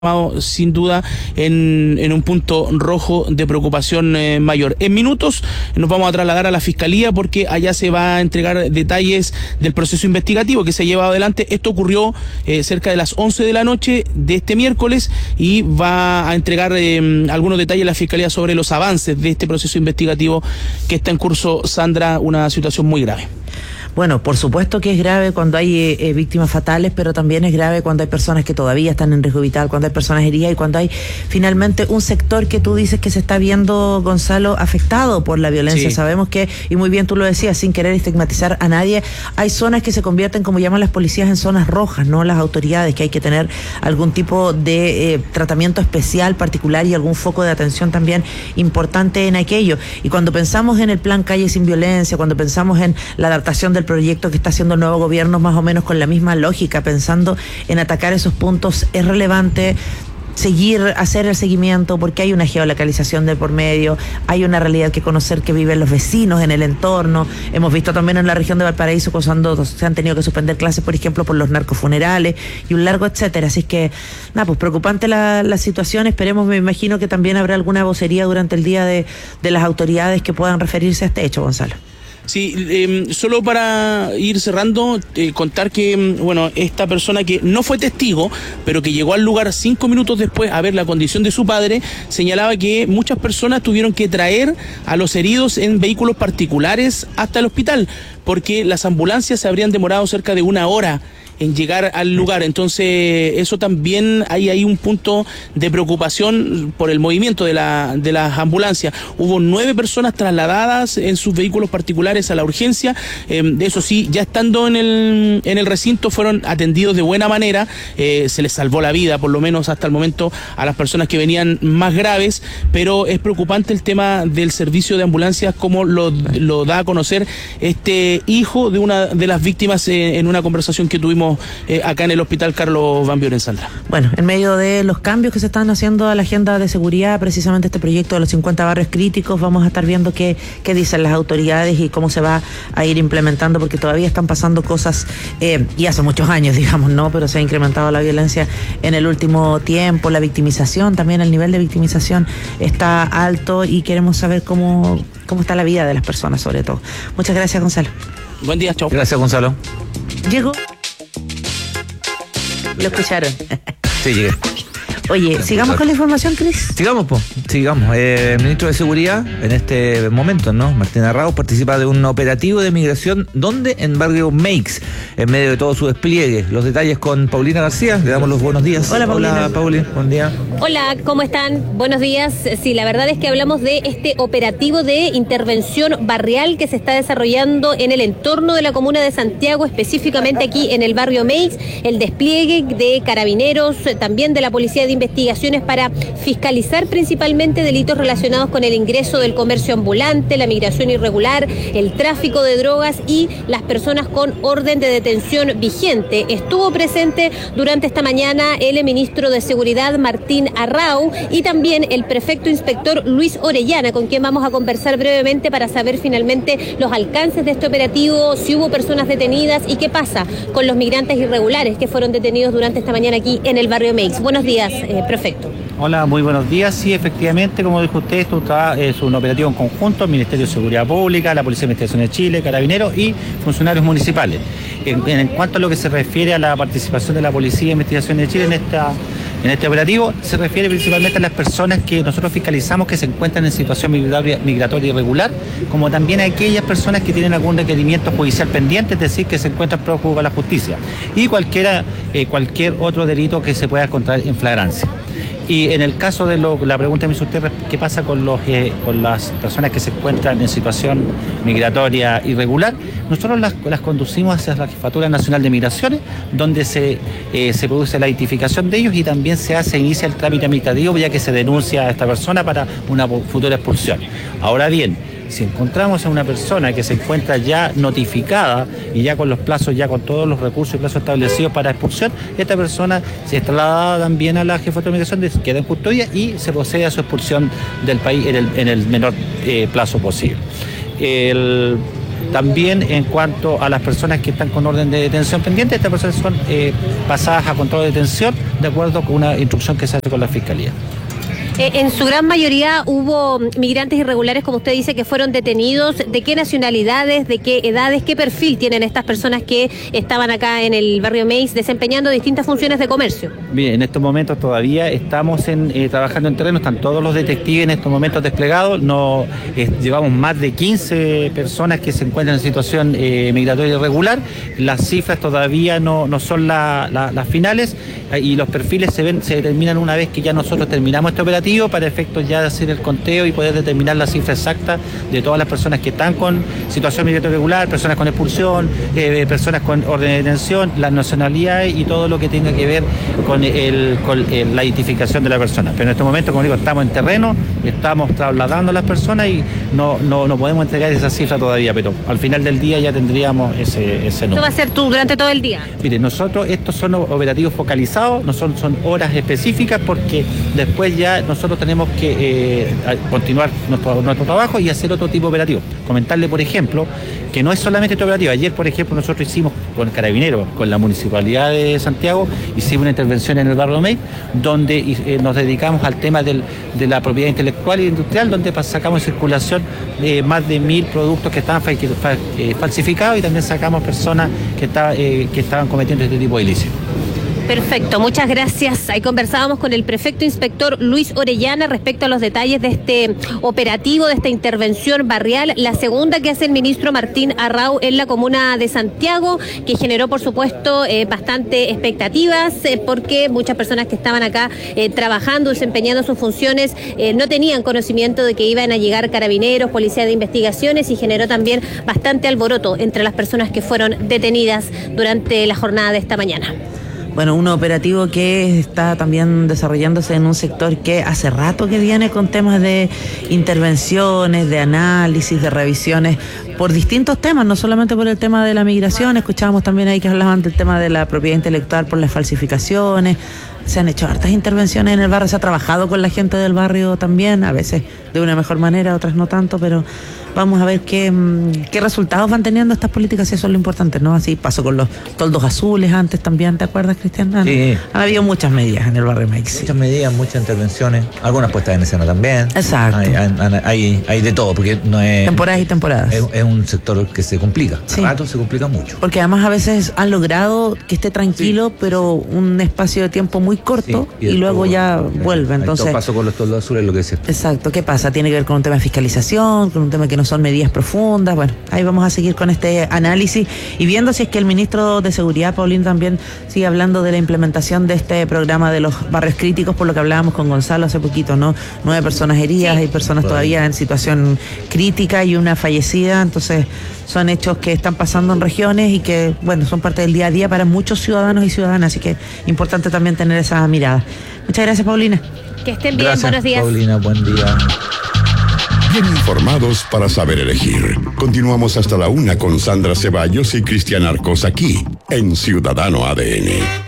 sin duda en un punto rojo de preocupación mayor. En minutos nos vamos a trasladar a la Fiscalía porque allá se va a entregar detalles del proceso investigativo que se ha llevado adelante. Esto ocurrió cerca de las 11 de la noche de este miércoles y va a entregar algunos detalles a la Fiscalía sobre los avances de este proceso investigativo que está en curso. Sandra, una situación muy grave. Bueno, por supuesto que es grave cuando hay víctimas fatales, pero también es grave cuando hay personas que todavía están en riesgo vital, cuando hay personas heridas y cuando hay finalmente un sector que tú dices que se está viendo, Gonzalo, afectado por la violencia. Sí. Sabemos que, y muy bien tú lo decías, sin querer estigmatizar a nadie, hay zonas que se convierten, como llaman las policías, en zonas rojas, no las autoridades, que hay que tener algún tipo de tratamiento especial, particular y algún foco de atención también importante en aquello. Y cuando pensamos en el plan Calle Sin Violencia, cuando pensamos en la adaptación del proyecto que está haciendo el nuevo gobierno, más o menos con la misma lógica, pensando en atacar esos puntos, es relevante hacer el seguimiento porque hay una geolocalización de por medio, hay una realidad que conocer que viven los vecinos en el entorno. Hemos visto también en la región de Valparaíso cuando se han tenido que suspender clases, por ejemplo, por los narcofunerales y un largo etcétera. Así que, nada, pues preocupante la situación. Esperemos, me imagino que también habrá alguna vocería durante el día de las autoridades que puedan referirse a este hecho, Gonzalo. Sí, solo para ir cerrando, contar que, bueno, esta persona que no fue testigo, pero que llegó al lugar 5 minutos después a ver la condición de su padre, señalaba que muchas personas tuvieron que traer a los heridos en vehículos particulares hasta el hospital, porque las ambulancias se habrían demorado cerca de 1 hora en llegar al lugar. Entonces eso también hay un punto de preocupación por el movimiento de las ambulancias. Hubo 9 personas trasladadas en sus vehículos particulares a la urgencia. De eso sí, ya estando en el recinto fueron atendidos de buena manera. Se les salvó la vida, por lo menos hasta el momento, a las personas que venían más graves, pero es preocupante el tema del servicio de ambulancias, como lo da a conocer este hijo de una de las víctimas en una conversación que tuvimos acá en el Hospital Carlos Van Buren, Sandra. Bueno, en medio de los cambios que se están haciendo a la agenda de seguridad, precisamente este proyecto de los 50 barrios críticos, vamos a estar viendo qué dicen las autoridades y cómo se va a ir implementando, porque todavía están pasando cosas, y hace muchos años, digamos, ¿no? Pero se ha incrementado la violencia en el último tiempo, la victimización, también el nivel de victimización está alto y queremos saber cómo está la vida de las personas, sobre todo. Muchas gracias, Gonzalo. Buen día, chao. Gracias, Gonzalo. Llegó. ¿Lo escucharon? Sí, llegué. Oye, sigamos con la información, Cris. Sigamos. El ministro de Seguridad, en este momento, ¿no? Martín Arrau, participa de un operativo de migración, donde en barrio Meix, en medio de todo su despliegue. Los detalles con Paulina García. Le damos los buenos días. Hola, Paulina. Hola, Pauli. Buen día. Hola, ¿cómo están? Buenos días. Sí, la verdad es que hablamos de este operativo de intervención barrial que se está desarrollando en el entorno de la comuna de Santiago, específicamente aquí en el barrio Meix. El despliegue de carabineros, también de la Policía de Investigaciones para fiscalizar principalmente delitos relacionados con el ingreso del comercio ambulante, la migración irregular, el tráfico de drogas y las personas con orden de detención vigente. Estuvo presente durante esta mañana el ministro de Seguridad, Martín Arrau, y también el prefecto inspector Luis Orellana, con quien vamos a conversar brevemente para saber finalmente los alcances de este operativo, si hubo personas detenidas y qué pasa con los migrantes irregulares que fueron detenidos durante esta mañana aquí en el barrio Meix. Buenos días, prefecto. Hola, muy buenos días. Sí, efectivamente, como dijo usted, esto es un operativo en conjunto, el Ministerio de Seguridad Pública, la Policía de Investigación de Chile, Carabineros y funcionarios municipales. En cuanto a lo que se refiere a la participación de la Policía de Investigación de Chile en este operativo, se refiere principalmente a las personas que nosotros fiscalizamos que se encuentran en situación migratoria irregular, como también a aquellas personas que tienen algún requerimiento judicial pendiente, es decir, que se encuentran prófugos a la justicia, y cualquier otro delito que se pueda encontrar en flagrancia. Y en el caso de la pregunta que me hizo usted, ¿qué pasa con las personas que se encuentran en situación migratoria irregular? Nosotros las conducimos hacia la Jefatura Nacional de Migraciones, donde se produce la identificación de ellos y también inicia el trámite administrativo, ya que se denuncia a esta persona para una futura expulsión. Ahora bien, si encontramos a una persona que se encuentra ya notificada y ya con los plazos, ya con todos los recursos y plazos establecidos para expulsión, esta persona se es trasladada también a la Jefatura de Migración, queda en custodia y se procede a su expulsión del país en el menor plazo posible. También en cuanto a las personas que están con orden de detención pendiente, estas personas son pasadas a control de detención de acuerdo con una instrucción que se hace con la Fiscalía. En su gran mayoría hubo migrantes irregulares, como usted dice, que fueron detenidos. ¿De qué nacionalidades, de qué edades, qué perfil tienen estas personas que estaban acá en el barrio Meis desempeñando distintas funciones de comercio? Bien, en estos momentos todavía estamos trabajando en terreno, están todos los detectives en estos momentos desplegados. Llevamos más de 15 personas que se encuentran en situación migratoria irregular. Las cifras todavía no son las finales y los perfiles se determinan una vez que ya nosotros terminamos este operativo, para efectos ya de hacer el conteo y poder determinar la cifra exacta de todas las personas que están con situación migratoria irregular, personas con expulsión, personas con orden de detención, las nacionalidades y todo lo que tenga que ver con la identificación de la persona. Pero en este momento, como digo, estamos en terreno, estamos trasladando a las personas y no podemos entregar esa cifra todavía, pero al final del día ya tendríamos ese número. ¿Esto va a ser tú durante todo el día? Mire, estos son operativos focalizados, no son horas específicas, porque después ya nosotros tenemos que continuar nuestro trabajo y hacer otro tipo de operativo. Comentarle, por ejemplo, que no es solamente este operativo. Ayer, por ejemplo, nosotros hicimos con Carabineros, con la Municipalidad de Santiago, hicimos una intervención en el barrio Meis, donde nos dedicamos al tema de la propiedad intelectual e industrial, donde sacamos en circulación más de 1.000 productos que estaban falsificados, y también sacamos personas que estaban cometiendo este tipo de ilícitos. Perfecto, muchas gracias. Ahí conversábamos con el prefecto inspector Luis Orellana respecto a los detalles de este operativo, de esta intervención barrial, la segunda que hace el ministro Martín Arrau en la comuna de Santiago, que generó, por supuesto, bastante expectativas, porque muchas personas que estaban acá trabajando, desempeñando sus funciones, no tenían conocimiento de que iban a llegar carabineros, policía de investigaciones, y generó también bastante alboroto entre las personas que fueron detenidas durante la jornada de esta mañana. Bueno, un operativo que está también desarrollándose en un sector que hace rato que viene con temas de intervenciones, de análisis, de revisiones por distintos temas, no solamente por el tema de la migración. Escuchábamos también ahí que hablaban del tema de la propiedad intelectual por las falsificaciones. Se han hecho hartas intervenciones en el barrio, se ha trabajado con la gente del barrio también, a veces de una mejor manera, otras no tanto, pero vamos a ver qué resultados van teniendo estas políticas, y eso es lo importante, ¿no? Así pasó con los toldos azules antes también, ¿te acuerdas, Cristian? Sí. Ha habido muchas medidas en el barrio Meix. Muchas medidas, muchas intervenciones, algunas puestas en escena también. Exacto. Hay de todo, porque no es... Temporadas y temporadas. Es un sector que se complica, sí. A rato se complica mucho. Porque además a veces han logrado que esté tranquilo, sí, pero un espacio de tiempo muy corto, sí, y luego ya vuelve. Entonces, todo pasó con los toldos azules, lo que es. Exacto. ¿Qué pasa? Tiene que ver con un tema de fiscalización, con un tema que no son medidas profundas. Bueno, ahí vamos a seguir con este análisis y viendo si es que el ministro de Seguridad, Paulín, también sigue hablando de la implementación de este programa de los barrios críticos, por lo que hablábamos con Gonzalo hace poquito, ¿no? 9 personas heridas, sí, hay personas todavía en situación crítica y una fallecida. Entonces, son hechos que están pasando en regiones y que, bueno, son parte del día a día para muchos ciudadanos y ciudadanas, así que importante también tener esa mirada. Muchas gracias, Paulina. Que estén bien, gracias, buenos días. Paulina, buen día. Bien informados para saber elegir. Continuamos hasta la 1 con Sandra Ceballos y Cristian Arcos aquí, en Ciudadano ADN.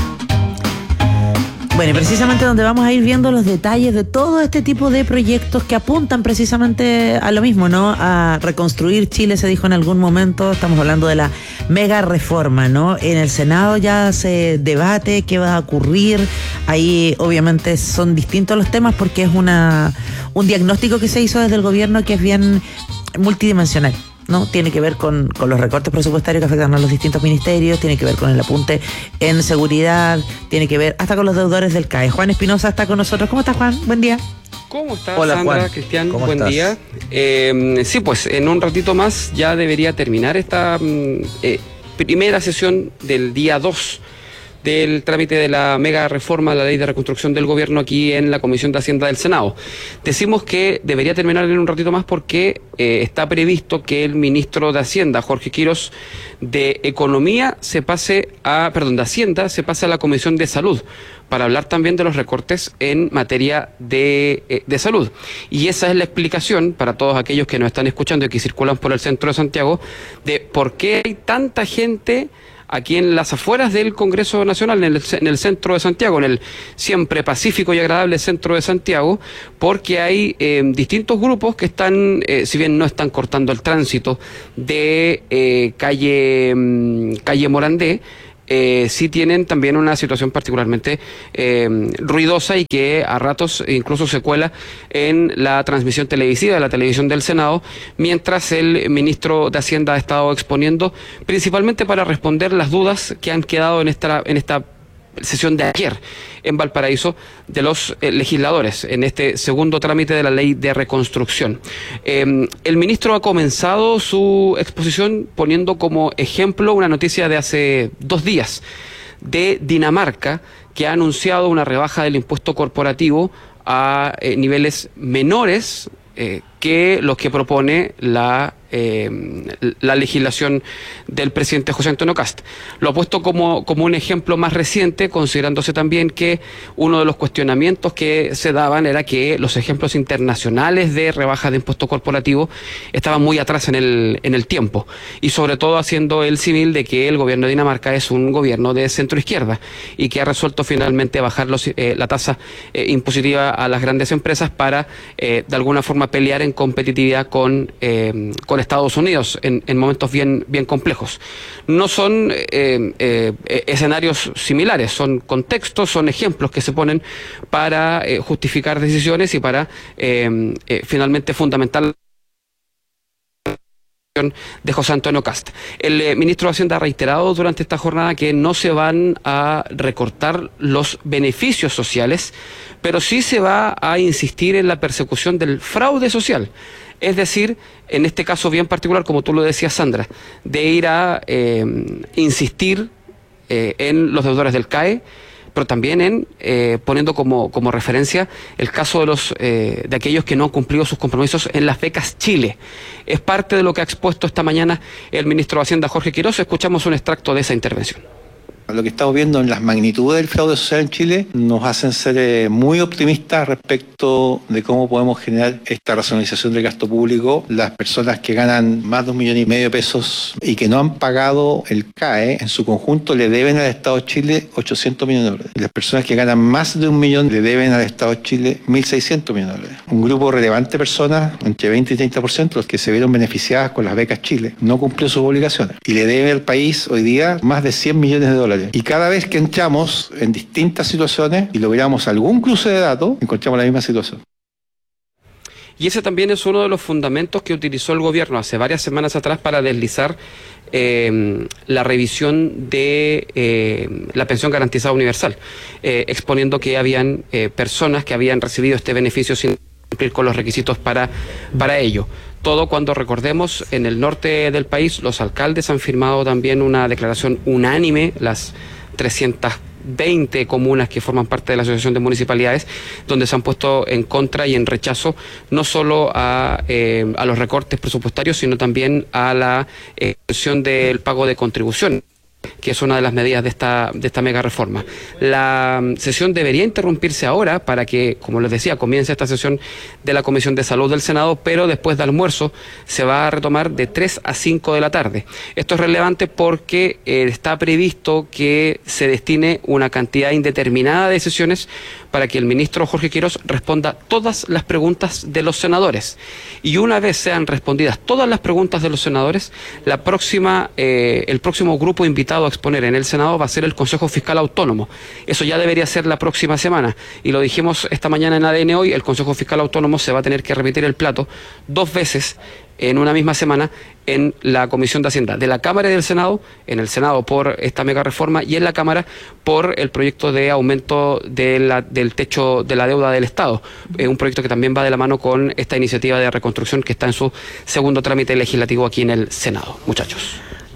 Bueno, y precisamente donde vamos a ir viendo los detalles de todo este tipo de proyectos que apuntan precisamente a lo mismo, ¿no? A reconstruir Chile, se dijo en algún momento. Estamos hablando de la mega reforma, ¿no? En el Senado ya se debate qué va a ocurrir. Ahí obviamente son distintos los temas porque es un diagnóstico que se hizo desde el gobierno que es bien multidimensional, ¿no? Tiene que ver con los recortes presupuestarios que afectan a los distintos ministerios, tiene que ver con el apunte en seguridad, tiene que ver hasta con los deudores del CAE. Juan Espinosa está con nosotros. ¿Cómo estás, Juan? Buen día. ¿Cómo estás, Hola, Sandra, Juan. Cristian? ¿Cómo Buen estás? día. Sí, pues en un ratito más ya debería terminar esta primera sesión del día 2 del trámite de la mega reforma de la Ley de Reconstrucción del Gobierno aquí en la Comisión de Hacienda del Senado. Decimos que debería terminar en un ratito más porque está previsto que el ministro de Hacienda, Jorge Quiros, de Hacienda se pase a la Comisión de Salud para hablar también de los recortes en materia de salud. Y esa es la explicación para todos aquellos que nos están escuchando y que circulan por el centro de Santiago de por qué hay tanta gente aquí en las afueras del Congreso Nacional, en el centro de Santiago, en el siempre pacífico y agradable centro de Santiago, porque hay distintos grupos que están, si bien no están cortando el tránsito de calle Morandé, sí tienen también una situación particularmente ruidosa y que a ratos incluso se cuela en la transmisión televisiva de la televisión del Senado, mientras el ministro de Hacienda ha estado exponiendo principalmente para responder las dudas que han quedado en esta sesión de ayer en Valparaíso de los legisladores en este segundo trámite de la ley de reconstrucción. El ministro ha comenzado su exposición poniendo como ejemplo una noticia de hace 2 días de Dinamarca, que ha anunciado una rebaja del impuesto corporativo a niveles menores que los que propone la legislación del presidente José Antonio Kast. Lo ha puesto como un ejemplo más reciente, considerándose también que uno de los cuestionamientos que se daban era que los ejemplos internacionales de rebaja de impuesto corporativo estaban muy atrás en el tiempo, y sobre todo haciendo el símil de que el gobierno de Dinamarca es un gobierno de centro izquierda y que ha resuelto finalmente bajar la tasa impositiva a las grandes empresas para de alguna forma pelear en competitividad con Estados Unidos en momentos bien complejos. No son escenarios similares, son contextos, son ejemplos que se ponen para justificar decisiones y para finalmente fundamentar de José Antonio Kast. El ministro de Hacienda ha reiterado durante esta jornada que no se van a recortar los beneficios sociales, pero sí se va a insistir en la persecución del fraude social. Es decir, en este caso bien particular, como tú lo decías, Sandra, de ir a insistir en los deudores del CAE, pero también en poniendo como referencia el caso de aquellos que no han cumplido sus compromisos en las becas Chile. Es parte de lo que ha expuesto esta mañana el ministro de Hacienda, Jorge Quiroz. Escuchamos un extracto de esa intervención. Lo que estamos viendo en las magnitudes del fraude social en Chile nos hacen ser muy optimistas respecto de cómo podemos generar esta racionalización del gasto público. Las personas que ganan más de 1,5 millones de pesos y que no han pagado el CAE, en su conjunto le deben al Estado de Chile 800 millones de dólares. Y las personas que ganan más de 1 millón le deben al Estado de Chile 1.600 millones de dólares. Un grupo relevante de personas, entre 20 y 30%, los que se vieron beneficiadas con las becas Chile, no cumplió sus obligaciones y le debe al país hoy día más de 100 millones de dólares. Y cada vez que entramos en distintas situaciones y logramos algún cruce de datos, encontramos la misma situación. Y ese también es uno de los fundamentos que utilizó el gobierno hace varias semanas atrás para deslizar la revisión de la pensión garantizada universal, exponiendo que habían personas que habían recibido este beneficio sin cumplir con los requisitos para ello. Todo cuando, recordemos, en el norte del país los alcaldes han firmado también una declaración unánime, las 320 comunas que forman parte de la Asociación de Municipalidades, donde se han puesto en contra y en rechazo no solo a los recortes presupuestarios, sino también a la extensión del pago de contribución, que es una de las medidas de esta mega reforma. La sesión debería interrumpirse ahora para que, como les decía, comience esta sesión de la Comisión de Salud del Senado, pero después de almuerzo se va a retomar de 3 a 5 de la tarde. Esto es relevante porque está previsto que se destine una cantidad indeterminada de sesiones para que el ministro Jorge Quiroz responda todas las preguntas de los senadores. Y una vez sean respondidas todas las preguntas de los senadores, el próximo grupo invitado a exponer en el Senado va a ser el Consejo Fiscal Autónomo. Eso ya debería ser la próxima semana. Y lo dijimos esta mañana en ADN Hoy, el Consejo Fiscal Autónomo se va a tener que repetir el plato 2 veces en una misma semana en la Comisión de Hacienda de la Cámara y del Senado, en el Senado por esta mega reforma y en la Cámara por el proyecto de aumento del techo de la deuda del Estado, un proyecto que también va de la mano con esta iniciativa de reconstrucción que está en su segundo trámite legislativo aquí en el Senado. Muchachos.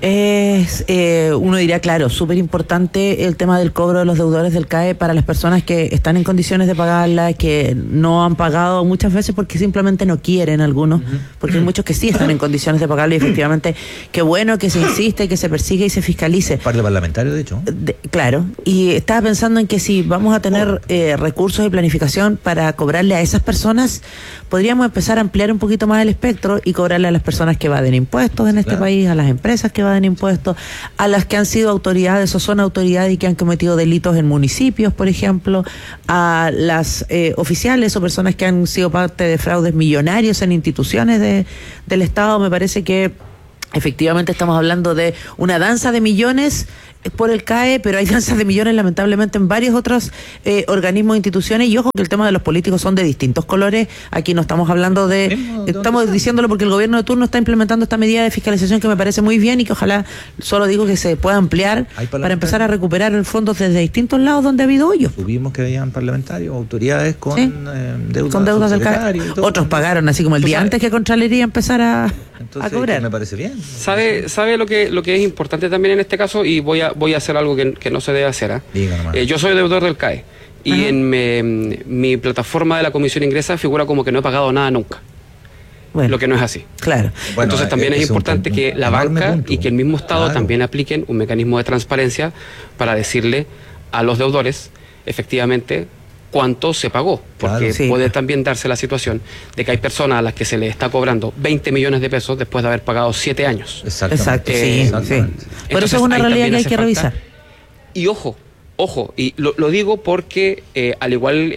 Uno diría, claro, súper importante el tema del cobro de los deudores del CAE para las personas que están en condiciones de pagarla, que no han pagado muchas veces porque simplemente no quieren algunos, porque hay muchos que sí están en condiciones de pagarlo y efectivamente qué bueno que se insiste, que se persigue y se fiscalice. Parte parlamentario, de hecho. Claro, y estaba pensando en que si vamos a tener recursos y planificación para cobrarle a esas personas, podríamos empezar a ampliar un poquito más el espectro y cobrarle a las personas que evaden impuestos en este país, a las empresas que evaden evaden impuestos, a las que han sido autoridades o son autoridades y que han cometido delitos en municipios, por ejemplo, a las oficiales o personas que han sido parte de fraudes millonarios en instituciones del Estado. Me parece que efectivamente estamos hablando de una danza de millones por el CAE, pero hay danzas de millones lamentablemente en varios otros organismos e instituciones, y ojo que el tema de los políticos son de distintos colores. Aquí no estamos hablando estamos diciéndolo porque el gobierno de turno está implementando esta medida de fiscalización que me parece muy bien y que ojalá, solo digo que se pueda ampliar para empezar a recuperar fondos desde distintos lados donde ha habido hoyos. Tuvimos que habían parlamentarios, autoridades con deudas del CAE. Otros pagaron así como el día antes que Contraloría empezara a cobrar. Me parece bien. ¿Sabe lo que es importante también en este caso? Y voy a hacer algo que no se debe hacer. Yo soy deudor del CAE y en mi plataforma de la Comisión Ingresa figura como que no he pagado nada nunca. Bueno, lo que no es así. Claro. Entonces también es importante que la banca y que el mismo Estado también apliquen un mecanismo de transparencia para decirle a los deudores efectivamente cuánto se pagó, porque puede también darse la situación de que hay personas a las que se les está cobrando 20 millones de pesos después de haber pagado 7 años. Exacto, sí. Por eso es una realidad que hay que revisar. Y ojo, y lo digo porque al igual,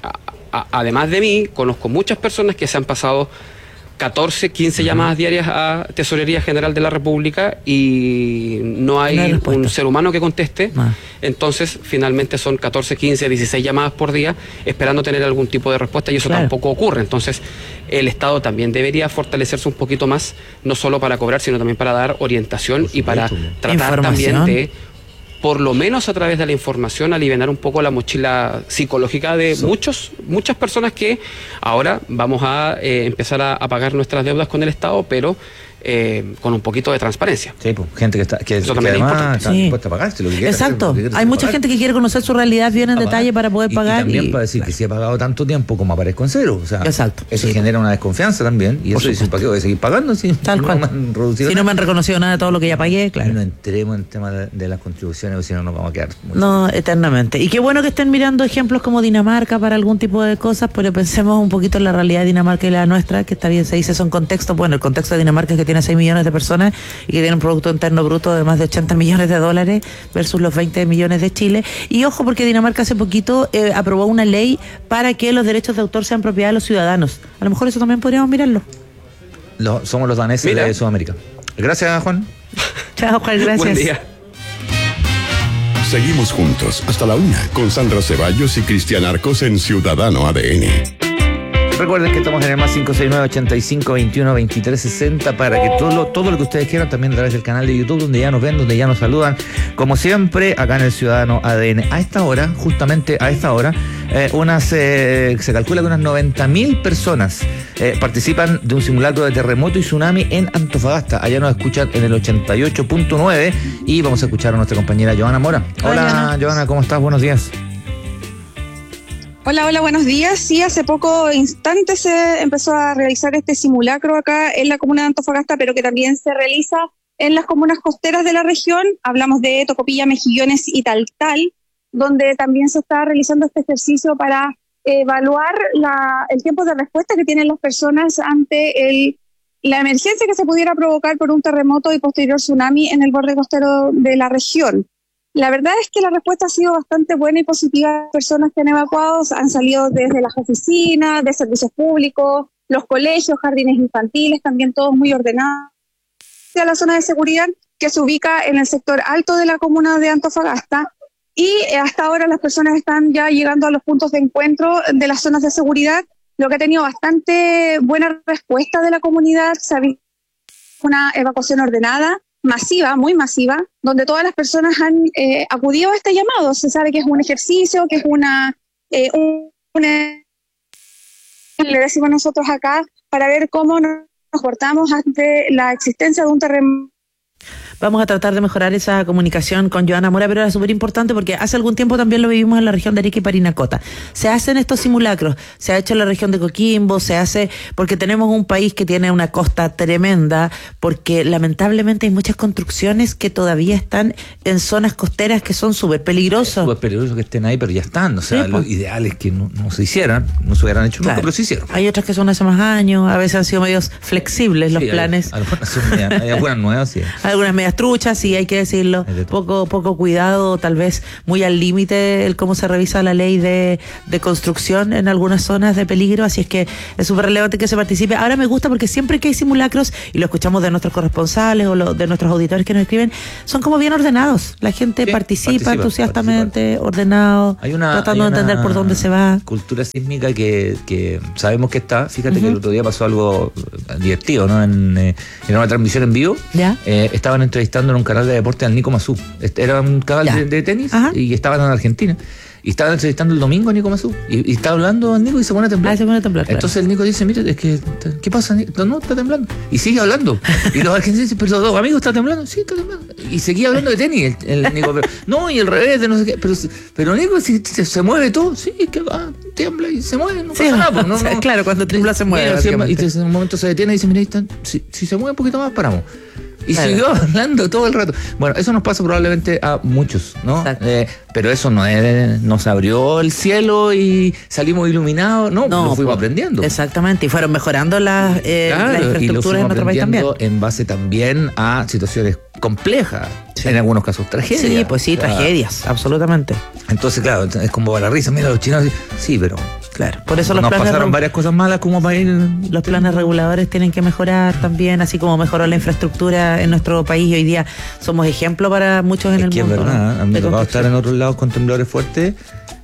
además de mí, conozco muchas personas que se han pasado 14, 15 llamadas diarias a Tesorería General de la República y no hay un ser humano que conteste. Entonces, finalmente son 14, 15, 16 llamadas por día esperando tener algún tipo de respuesta y eso tampoco ocurre. Entonces, el Estado también debería fortalecerse un poquito más, no solo para cobrar, sino también para dar orientación y para tratar también de, por lo menos a través de la información, aliviar un poco la mochila psicológica de muchas personas que ahora vamos a empezar a pagar nuestras deudas con el Estado, pero con un poquito de transparencia. Sí, pues, gente que eso también además está dispuesta a pagarse lo que quiera. Exacto. Hay mucha gente que quiere conocer su realidad bien en detalle para poder pagar. Y también para decir que si he pagado tanto tiempo como aparezco en cero. O sea, eso genera una desconfianza también. Y eso dice, ¿para qué voy a seguir pagando? Tal cual. No me han reconocido nada de todo lo que ya pagué, claro. No entremos en el tema de las contribuciones, porque si no nos vamos a quedar eternamente. Y qué bueno que estén mirando ejemplos como Dinamarca para algún tipo de cosas, pero pensemos un poquito en la realidad de Dinamarca y la nuestra, que está bien, se dice son contextos. Bueno, el contexto de Dinamarca es que tiene 6 millones de personas y que tiene un Producto Interno Bruto de más de 80 millones de dólares versus los 20 millones de Chile. Y ojo, porque Dinamarca hace poquito aprobó una ley para que los derechos de autor sean propiedad de los ciudadanos. A lo mejor eso también podríamos mirarlo. Somos los daneses de Sudamérica. Gracias, Juan. Chao, Juan, gracias. Buen día. Seguimos juntos hasta la 1 con Sandra Ceballos y Cristian Arcos en Ciudadano ADN. Recuerden que estamos en el más 569-85-21-23-60 para que todo lo que ustedes quieran, también a través del canal de YouTube, donde ya nos ven, donde ya nos saludan, como siempre, acá en el Ciudadano ADN. A esta hora, justamente a esta hora, se calcula que unas 90.000 personas participan de un simulacro de terremoto y tsunami en Antofagasta. Allá nos escuchan en el 88.9 y vamos a escuchar a nuestra compañera Joana Mora. Hola, Joana, ¿cómo estás? Buenos días. Hola, buenos días. Sí, hace poco instantes se empezó a realizar este simulacro acá en la comuna de Antofagasta, pero que también se realiza en las comunas costeras de la región. Hablamos de Tocopilla, Mejillones y Taltal, donde también se está realizando este ejercicio para evaluar el tiempo de respuesta que tienen las personas ante la emergencia que se pudiera provocar por un terremoto y posterior tsunami en el borde costero de la región. La verdad es que la respuesta ha sido bastante buena y positiva. Las personas que han evacuado han salido desde las oficinas, de servicios públicos, los colegios, jardines infantiles, también todos muy ordenados. A la zona de seguridad que se ubica en el sector alto de la comuna de Antofagasta. Y hasta ahora las personas están ya llegando a los puntos de encuentro de las zonas de seguridad, lo que ha tenido bastante buena respuesta de la comunidad. Se ha visto una evacuación ordenada, masiva, muy masiva, donde todas las personas han acudido a este llamado. Se sabe que es un ejercicio, que es le decimos nosotros acá, para ver cómo nos comportamos ante la existencia de un terremoto. Vamos a tratar de mejorar esa comunicación con Joana Mora, pero era súper importante porque hace algún tiempo también lo vivimos en la región de Arica y Parinacota. Se hacen estos simulacros, se ha hecho en la región de Coquimbo, se hace porque tenemos un país que tiene una costa tremenda, porque lamentablemente hay muchas construcciones que todavía están en zonas costeras que son súper peligrosas. Es súper peligroso que estén ahí, pero ya están. O sea, lo ideal es que no se hicieran, no se hubieran hecho nunca, pero se hicieron. Hay otras que son hace más años, a veces han sido medios flexibles los planes. Hay algunas nuevas, sí. Algunas medias medias truchas, sí, hay que decirlo. Poco cuidado, tal vez muy al límite el cómo se revisa la ley de construcción en algunas zonas de peligro, así es que es súper relevante que se participe. Ahora me gusta porque siempre que hay simulacros, y lo escuchamos de nuestros corresponsales o de nuestros auditores que nos escriben, son como bien ordenados. La gente participa entusiastamente, ordenado, tratando de entender por dónde se va. Cultura sísmica que sabemos que está. Fíjate que el otro día pasó algo divertido, ¿no? En una transmisión en vivo, estaban entrevistando en un canal de deporte al Nico Mazú. Era un canal de tenis y estaban en Argentina. Y estaban entrevistando el domingo a Nico Mazú. Y está hablando Nico y se pone a temblar. Entonces el Nico dice, mire, es que, ¿qué pasa, Nico? No, está temblando. Y sigue hablando. Y los argentinos dicen, pero los amigos, ¿está temblando? Sí, está temblando. Y seguía hablando de tenis el Nico. Pero, no, y el revés, de no sé qué. Pero Nico, si se mueve todo, sí, es que tiembla y se mueve, no pasa nada. No, claro, cuando tiembla se mueve. Y en un momento se detiene y dice, mira, si se mueve un poquito más, paramos. Y siguió hablando todo el rato. Bueno, eso nos pasa probablemente a muchos, ¿no? Pero eso no nos abrió el cielo y salimos iluminados. No, lo fuimos aprendiendo. Exactamente, y fueron mejorando las infraestructuras en nuestro país también. En base también a situaciones complejas, en algunos casos tragedias. Sí, pues sí, tragedias, absolutamente. Entonces, claro, es como para la risa. Mira, los chinos, sí, pero... Claro, por eso nos pasaron varias cosas malas como para ir... Los planes reguladores tienen que mejorar también, así como mejoró la infraestructura en nuestro país, y hoy día somos ejemplo para muchos en el mundo. Es verdad, a mí me ha tocado estar en otros lados con temblores fuertes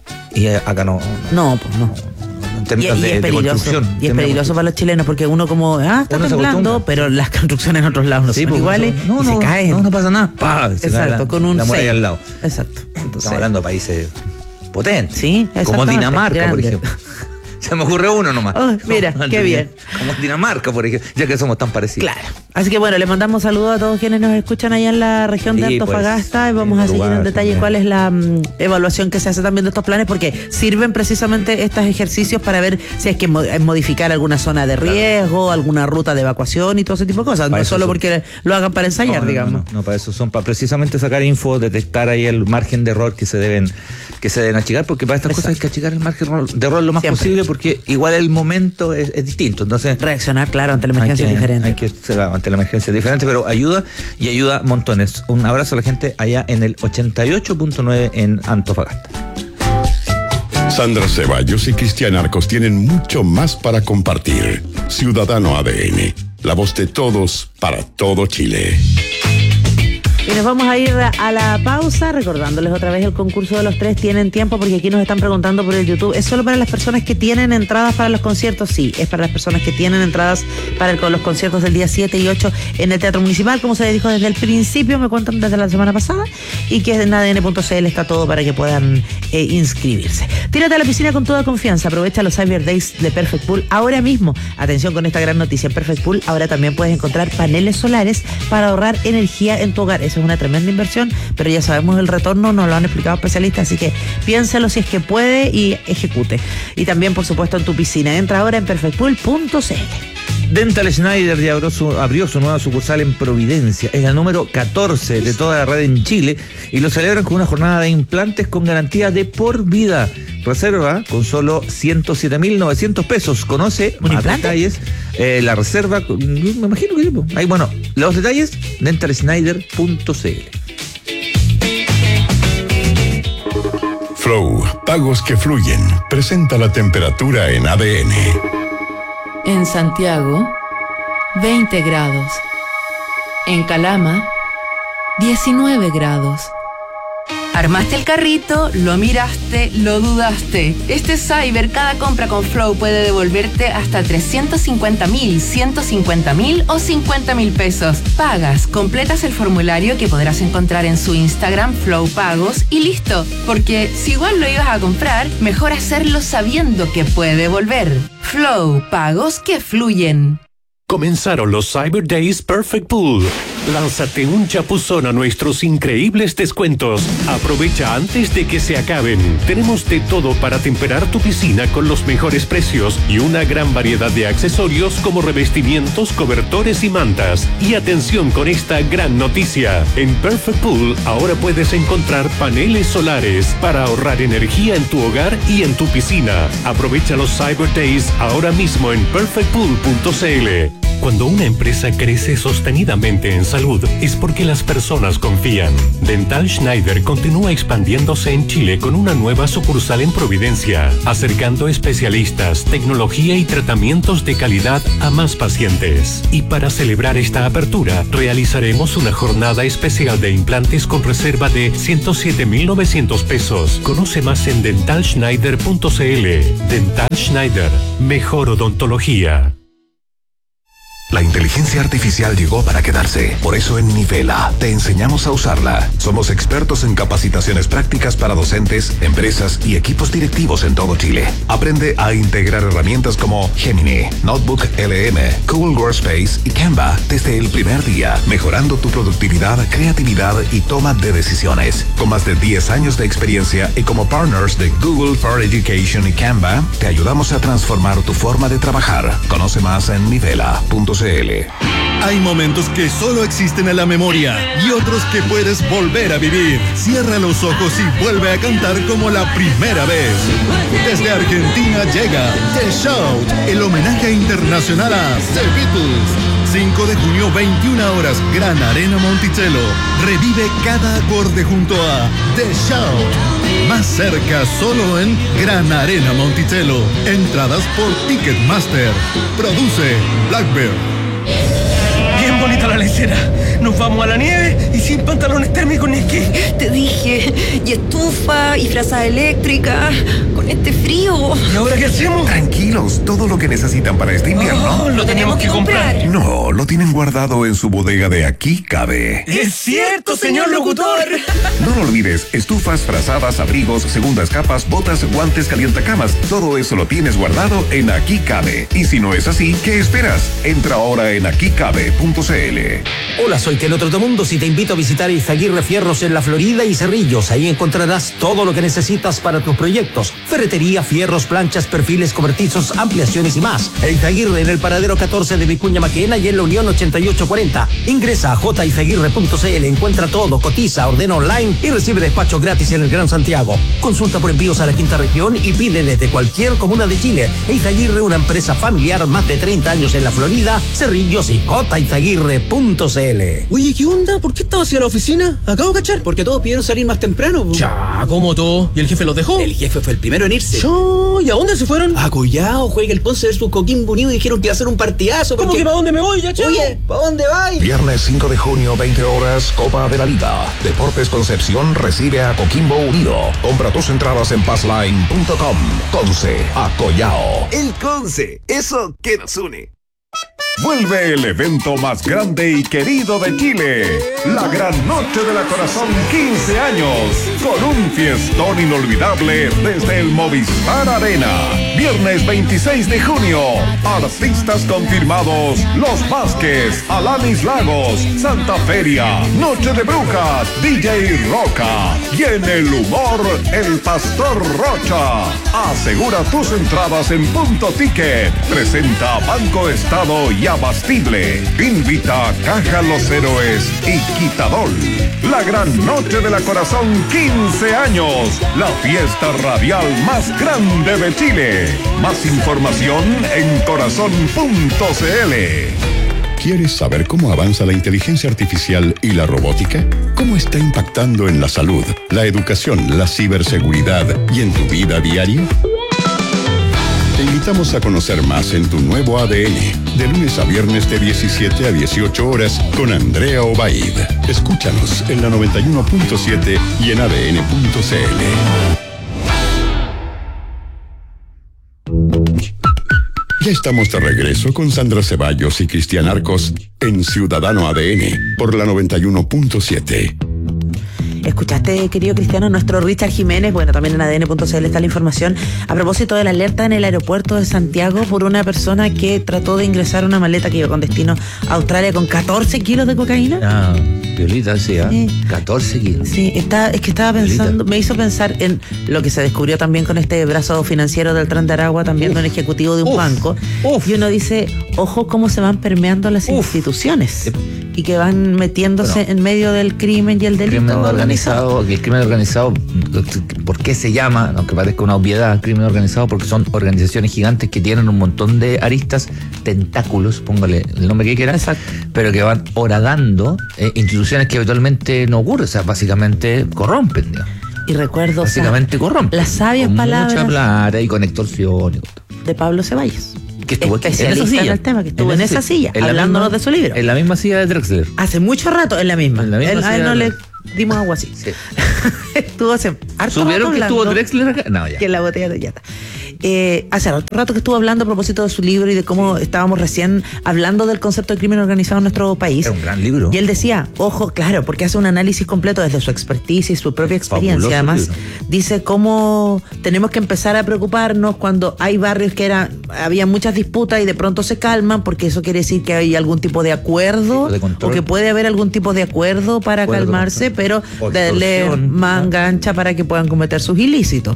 y acá no. No, pues no. En términos de construcción. Y es peligroso para los chilenos porque uno como, está temblando, pero las construcciones en otros lados no son iguales y se caen. No pasa nada. Exacto, con un la muralla al lado. Exacto. Estamos hablando de países potentes. Sí, como Dinamarca, por ejemplo. Se me ocurre uno nomás. Mira, qué bien. Como Dinamarca, por ejemplo, ya que somos tan parecidos. Claro. Así que bueno, le mandamos saludos a todos quienes nos escuchan allá en la región de Antofagasta, y vamos a seguir en detalle cuál es la evaluación que se hace también de estos planes, porque sirven precisamente estos ejercicios para ver si hay que modificar alguna zona de riesgo, alguna ruta de evacuación y todo ese tipo de cosas. No solo porque lo hagan para ensayar, digamos. No, para eso son, para precisamente sacar info, detectar ahí el margen de error que se deben achicar, porque para estas cosas hay que achicar el margen de error lo más posible, porque igual el momento es distinto. Entonces, reaccionar, claro, ante la emergencia es diferente. Hay que ser ante la emergencia es diferente, pero ayuda montones. Un abrazo a la gente allá en el 88.9 en Antofagasta. Sandra Ceballos y Cristian Arcos tienen mucho más para compartir. Ciudadano ADN, la voz de todos para todo Chile. Y nos vamos a ir a la pausa, recordándoles otra vez el concurso de los 3. Tienen tiempo porque aquí nos están preguntando por el YouTube. ¿Es solo para las personas que tienen entradas para los conciertos? Sí, es para las personas que tienen entradas para los conciertos del día 7 y 8 en el Teatro Municipal, como se les dijo desde el principio, me cuentan desde la semana pasada, y que en ADN.cl está todo para que puedan inscribirse. Tírate a la piscina con toda confianza, aprovecha los Cyber Days de Perfect Pool ahora mismo. Atención con esta gran noticia, en Perfect Pool ahora también puedes encontrar paneles solares para ahorrar energía en tu hogar. Eso es una tremenda inversión, pero ya sabemos el retorno, nos lo han explicado especialistas, así que piénselo si es que puede y ejecute. Y también, por supuesto, en tu piscina. Entra ahora en perfectpool.cl. Dental Schneider ya abrió su nueva sucursal en Providencia. Es la número 14 de toda la red en Chile y lo celebran con una jornada de implantes con garantía de por vida. Reserva con solo 107.900 pesos. Conoce más detalles. La reserva, me imagino que sí. Ahí, bueno, los detalles, dentalschneider.cl. Flow, pagos que fluyen. Presenta la temperatura en ADN. En Santiago, 20 grados. En Calama, 19 grados. Armaste el carrito, lo miraste, lo dudaste. Este Cyber, cada compra con Flow puede devolverte hasta 350.000, 150.000 o 50.000 pesos. Pagas, completas el formulario que podrás encontrar en su Instagram, Flow Pagos, y listo. Porque si igual lo ibas a comprar, mejor hacerlo sabiendo que puede devolver. Flow, pagos que fluyen. Comenzaron los Cyber Days Perfect Pool. Lánzate un chapuzón a nuestros increíbles descuentos. Aprovecha antes de que se acaben. Tenemos de todo para temperar tu piscina con los mejores precios y una gran variedad de accesorios como revestimientos, cobertores y mantas. Y atención con esta gran noticia. En Perfect Pool ahora puedes encontrar paneles solares para ahorrar energía en tu hogar y en tu piscina. Aprovecha los Cyber Days ahora mismo en perfectpool.cl. Cuando una empresa crece sostenidamente en Santiago, salud es porque las personas confían. Dental Schneider continúa expandiéndose en Chile con una nueva sucursal en Providencia, acercando especialistas, tecnología y tratamientos de calidad a más pacientes. Y para celebrar esta apertura, realizaremos una jornada especial de implantes con reserva de 107.900 pesos. Conoce más en dentalschneider.cl. Dental Schneider, mejor odontología. La inteligencia artificial llegó para quedarse. Por eso en Nivela te enseñamos a usarla. Somos expertos en capacitaciones prácticas para docentes, empresas y equipos directivos en todo Chile. Aprende a integrar herramientas como Gemini, Notebook LM, Google Workspace y Canva desde el primer día, mejorando tu productividad, creatividad y toma de decisiones. Con más de 10 años de experiencia y como partners de Google for Education y Canva, te ayudamos a transformar tu forma de trabajar. Conoce más en nivela.cl. Hay momentos que solo existen en la memoria y otros que puedes volver a vivir. Cierra los ojos y vuelve a cantar como la primera vez. Desde Argentina llega The Shout, el homenaje internacional a The Beatles. 5 de junio, 21 horas, Gran Arena Monticello. Revive cada acorde junto a The Shout. Más cerca solo en Gran Arena Monticello. Entradas por Ticketmaster. Produce Blackbird. Bien bonita la lecera. Nos vamos a la nieve y sin pantalones térmicos ni esquí. Te dije, y estufa, y frazada eléctrica, con este frío. ¿Y ahora qué hacemos? Tranquilos, todo lo que necesitan para este invierno. Oh, lo tenemos que comprar. No, lo tienen guardado en su bodega de Aquí Cabe. ¡Es cierto, señor locutor! No lo olvides, estufas, frazadas, abrigos, segundas capas, botas, guantes, calientacamas. Todo eso lo tienes guardado en Aquí Cabe. Y si no es así, ¿qué esperas? Entra ahora en aquicabe.cl. Hola, soy Teno Trotamundos y te invito a visitar Izaguirre Fierros en La Florida y Cerrillos. Ahí encontrarás todo lo que necesitas para tus proyectos. Ferretería, fierros, planchas, perfiles cobertizos, ampliaciones y más. Izaguirre en el paradero 14 de Vicuña Maquena y en la Unión 8840. Ingresa a jizaguirre.cl, encuentra todo, cotiza, ordena online y recibe despacho gratis en el Gran Santiago. Consulta por envíos a la quinta región y pide desde cualquier comuna de Chile. Izaguirre, una empresa familiar, más de 30 años en La Florida, Cerrillos y jizaguirre.cl. Oye, ¿qué onda? ¿Por qué estaba hacia la oficina? Acabo de cachar. Porque todos pidieron salir más temprano. Ya, ¿cómo todo? ¿Y el jefe los dejó? El jefe fue el primero en irse. ¿Y a dónde se fueron? A Collao, juega el Ponce versus Coquimbo Unido y dijeron que iba a ser un partidazo. ¿Cómo que para dónde me voy, ya, chavo? Oye, ¿para dónde vais? Viernes 5 de junio, 20 horas, Copa de la Liga. Deportes Concepción recibe a Coquimbo Unido. Compra tus entradas en passline.com. Conce a Collao. El Conce, eso que nos une. Vuelve el evento más grande y querido de Chile, la Gran Noche de la Corazón 15 años, con un fiestón inolvidable desde el Movistar Arena. Viernes 26 de junio, artistas confirmados: Los Vázquez, Alanis Lagos, Santa Feria, Noche de Brujas, DJ Roca y en el humor, el Pastor Rocha. Asegura tus entradas en Punto Ticket. Presenta Banco Estado y Abastible. Invita a Caja Los Héroes y Quitadol. La Gran Noche de la Corazón 15 años. La fiesta radial más grande de Chile. Más información en corazón.cl. ¿Quieres saber cómo avanza la inteligencia artificial y la robótica? ¿Cómo está impactando en la salud, la educación, la ciberseguridad y en tu vida diaria? Te invitamos a conocer más en tu nuevo ADN, de lunes a viernes de 17 a 18 horas con Andrea Obaid. Escúchanos en la 91.7 y en adn.cl. Ya estamos de regreso con Sandra Ceballos y Cristian Arcos en Ciudadano ADN por la 91.7. ¿Escuchaste, querido Cristiano, nuestro Richard Jiménez? Bueno, también en ADN.cl está la información a propósito de la alerta en el aeropuerto de Santiago por una persona que trató de ingresar una maleta que iba con destino a Australia con 14 kilos de cocaína. Ah, violita, sí, ¿eh? 14 kilos. Sí, es que estaba pensando, me hizo pensar en lo que se descubrió también con este brazo financiero del Tren de Aragua, también de un ejecutivo de un banco. Y uno dice, ojo cómo se van permeando las instituciones. y que van metiéndose en medio del crimen y el delito organizado. El crimen organizado, ¿por qué se llama, aunque parezca una obviedad, crimen organizado? Porque son organizaciones gigantes que tienen un montón de aristas, tentáculos, póngale el nombre que quiera, pero que van horadando instituciones que habitualmente no ocurren, o sea, básicamente corrompen, digamos. Y recuerdo, básicamente corrompen. Las sabias palabras mucha plata y con extorsión y de Pablo Ceballos, que estuvo especialista en el tema, que estuvo en esa silla, hablándonos de su libro. En la misma silla de Drexler. Hace mucho rato, en la misma. A él no le dimos agua así. Sí. Estuvo hace harto ¿Subieron rato que estuvo Drexler acá? No, ya. Que la botella de llata. Hace rato que estuvo hablando a propósito de su libro y de cómo estábamos recién hablando del concepto de crimen organizado en nuestro país. Es un gran libro. Y él decía, ojo, claro, porque hace un análisis completo desde su expertise y su propia experiencia. Además, libro. Dice cómo tenemos que empezar a preocuparnos cuando hay barrios que había muchas disputas y de pronto se calman, porque eso quiere decir que hay algún tipo de acuerdo o que puede haber algún tipo de acuerdo para calmarse, pero darle manga ancha para que puedan cometer sus ilícitos.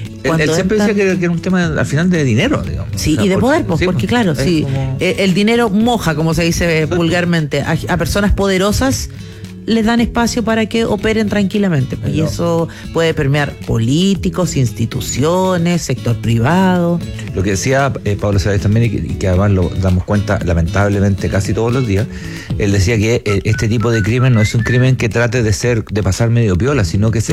Él siempre decía que era un tema al final de dinero, digamos. Sí, y de poder, porque claro, sí, el dinero moja, como se dice vulgarmente, a personas poderosas les dan espacio para que operen tranquilamente. Pero, y eso puede permear políticos, instituciones, sector privado. Lo que decía Pablo Ceballos también, y que además lo damos cuenta lamentablemente casi todos los días, él decía que este tipo de crimen no es un crimen que trate de pasar medio piola, sino que se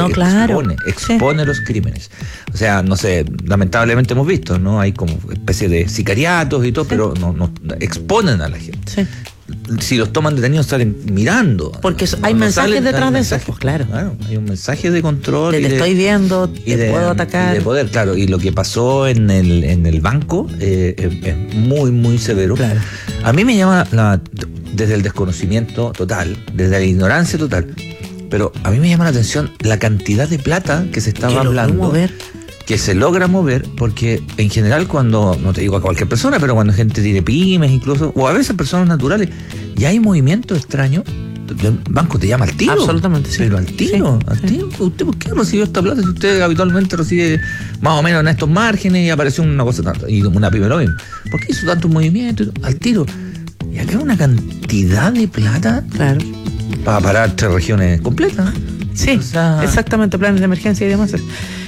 expone los crímenes. O sea, no sé, lamentablemente hemos visto, ¿no? Hay como especie de sicariatos y todo, pero no exponen a la gente. Sí. Si los toman detenidos salen mirando. Porque hay mensajes detrás de eso. Pues claro. Hay un mensaje de control. Te estoy viendo, te puedo atacar. Y de poder, claro. Y lo que pasó en el banco es muy, muy severo. Claro. A mí me llama desde el desconocimiento total, desde la ignorancia total, pero a mí me llama la atención la cantidad de plata que se estaba hablando. Que se logra mover, porque en general cuando, no te digo a cualquier persona, pero cuando gente tiene pymes incluso, o a veces personas naturales, y hay movimientos extraños, el banco te llama al tiro. Absolutamente, sí. Pero al tiro. ¿Usted por qué recibió esta plata si usted habitualmente recibe más o menos en estos márgenes y apareció una cosa tanta? Y una pyme lo mismo. ¿Por qué hizo tantos movimientos? Al tiro. Y acá una cantidad de plata. Claro. Para parar 3 regiones completas. Sí, exactamente, planes de emergencia y demás.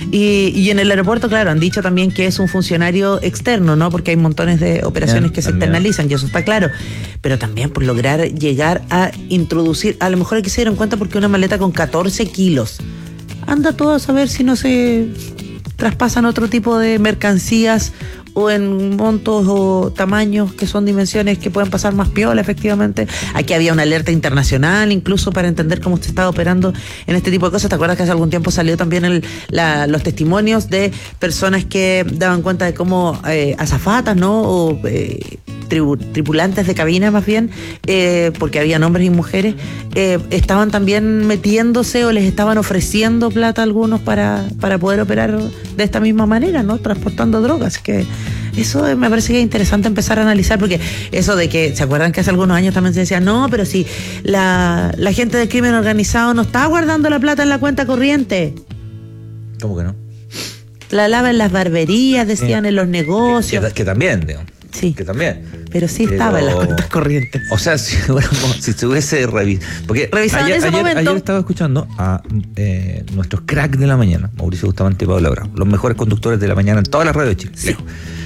Y en el aeropuerto, claro, han dicho también que es un funcionario externo, ¿no? Porque hay montones de operaciones que se externalizan, y eso está claro. Pero también por lograr llegar a introducir, a lo mejor aquí se dieron cuenta porque una maleta con 14 kilos. Anda todo a saber si no se traspasan otro tipo de mercancías o en montos o tamaños que son dimensiones que pueden pasar más piola, efectivamente. Aquí había una alerta internacional incluso para entender cómo se estaba operando en este tipo de cosas. ¿Te acuerdas que hace algún tiempo salió también los testimonios de personas que daban cuenta de cómo azafatas, ¿no? O tripulantes de cabina más bien, porque habían hombres y mujeres, estaban también metiéndose o les estaban ofreciendo plata a algunos para poder operar de esta misma manera, ¿no? Transportando drogas, que eso me parece que es interesante empezar a analizar, porque eso de que, ¿se acuerdan que hace algunos años también se decía, no, pero si la gente del crimen organizado no está guardando la plata en la cuenta corriente? ¿Cómo que no? La lava en las barberías, decían, en los negocios. Que también, digamos. Sí. Que también. Pero sí estaba en las cuentas corrientes. O sea, si se hubiese revisado. Porque ayer estaba escuchando a nuestros cracks de la mañana, Mauricio Bustamante y Pablo Bravo, los mejores conductores de la mañana en todas las radios de Chile. Sí.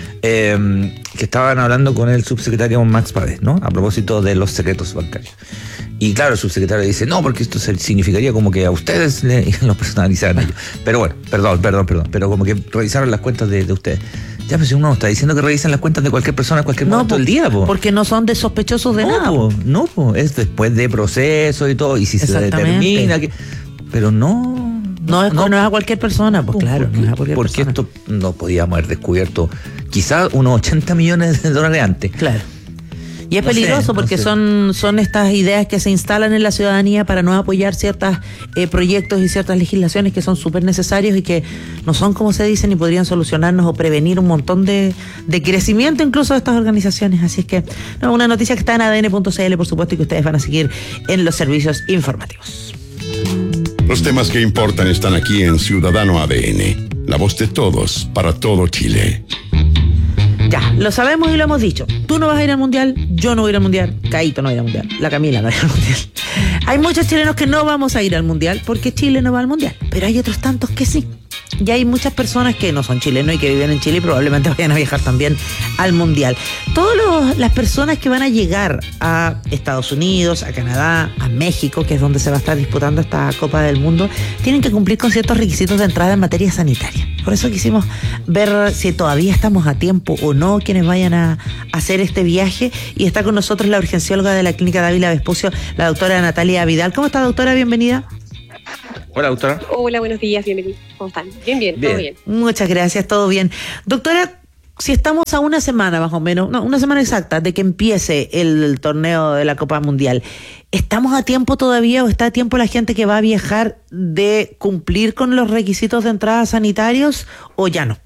Que estaban hablando con el subsecretario Max Pavés, ¿no? A propósito de los secretos bancarios. Y claro, el subsecretario dice, no, porque esto significaría como que a ustedes los personalizaran ellos. Pero bueno, perdón, pero como que revisaron las cuentas de ustedes. Ya, pues si uno está diciendo que revisen las cuentas de cualquier persona en cualquier momento del día, po. Porque no son de sospechosos de nada. No, es después de proceso y todo, y si se determina que... Pero no es a cualquier persona, pues claro, no es a cualquier persona. Porque esto no podíamos haber descubierto quizás unos 80 millones de dólares antes. Claro. Y es peligroso porque son estas ideas que se instalan en la ciudadanía para no apoyar ciertos proyectos y ciertas legislaciones que son súper necesarios y que no son como se dicen y podrían solucionarnos o prevenir un montón de crecimiento incluso de estas organizaciones. Así es que una noticia que está en ADN.cl, por supuesto, y que ustedes van a seguir en los servicios informativos. Los temas que importan están aquí en Ciudadano ADN, la voz de todos para todo Chile. Ya, lo sabemos y lo hemos dicho. Tú no vas a ir al Mundial, Yo no voy a ir al Mundial, Caíto no va a ir al Mundial, la Camila no va a ir al Mundial. Hay muchos chilenos que no vamos a ir al Mundial porque Chile no va al Mundial, pero hay otros tantos que sí. Y hay muchas personas que no son chilenos y que viven en Chile y probablemente vayan a viajar también al Mundial. Todas las personas que van a llegar a Estados Unidos, a Canadá, a México, que es donde se va a estar disputando esta Copa del Mundo, tienen que cumplir con ciertos requisitos de entrada en materia sanitaria. Por eso quisimos ver si todavía estamos a tiempo o no quienes vayan a hacer este viaje. Y está con nosotros la urgencióloga de la Clínica Dávila Vespucio, la doctora Natalia Vidal. ¿Cómo está, doctora? Bienvenida. Hola, doctora. Hola, buenos días, bienvenidos. ¿Cómo están? Bien, todo bien. Muchas gracias, todo bien. Doctora, si estamos a una semana más o menos, no, una semana exacta de que empiece el torneo de la Copa Mundial, ¿estamos a tiempo todavía o está a tiempo la gente que va a viajar de cumplir con los requisitos de entrada sanitarios o ya no?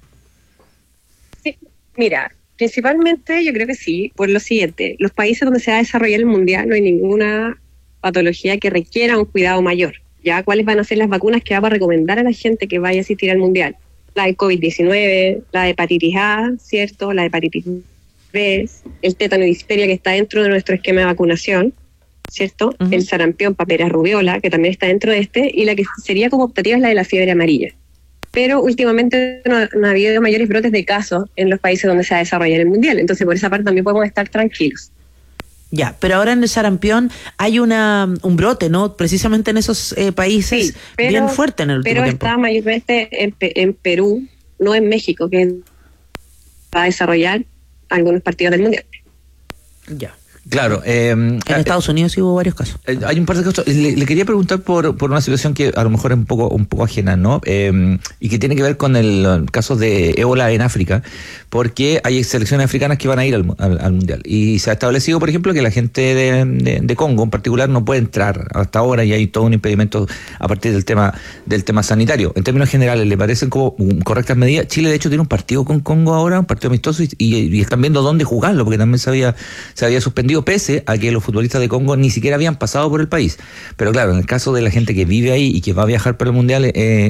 Sí, mira, principalmente yo creo que sí, por lo siguiente, los países donde se va a desarrollar el Mundial no hay ninguna patología que requiera un cuidado mayor. ¿Ya? ¿Cuáles van a ser las vacunas que va a recomendar a la gente que vaya a asistir al Mundial? La de COVID-19, la de hepatitis A, ¿cierto? La de hepatitis B, el tétano y difteria que está dentro de nuestro esquema de vacunación, ¿cierto? Uh-huh. El sarampión, papera, rubiola, que también está dentro de este, y la que sería como optativa es la de la fiebre amarilla. Pero últimamente no ha habido mayores brotes de casos en los países donde se va a desarrollar el Mundial, entonces por esa parte también podemos estar tranquilos. Ya, pero ahora en el sarampión hay un brote, ¿no? Precisamente en esos países, sí, bien fuerte en el último tiempo. Pero está mayormente en Perú, no en México, que va a desarrollar algunos partidos del Mundial. Ya. Claro. En Estados Unidos sí hubo varios casos. Hay un par de casos. Le quería preguntar por una situación que a lo mejor es un poco ajena, ¿no? Y que tiene que ver con el caso de ébola en África, porque hay selecciones africanas que van a ir al Mundial. Y se ha establecido, por ejemplo, que la gente de Congo en particular no puede entrar hasta ahora y hay todo un impedimento a partir del tema sanitario. En términos generales, ¿le parecen como correctas medidas? Chile, de hecho, tiene un partido con Congo ahora, un partido amistoso, y están viendo dónde jugarlo, porque también se había suspendido, pese a que los futbolistas de Congo ni siquiera habían pasado por el país. Pero claro, en el caso de la gente que vive ahí y que va a viajar para el Mundial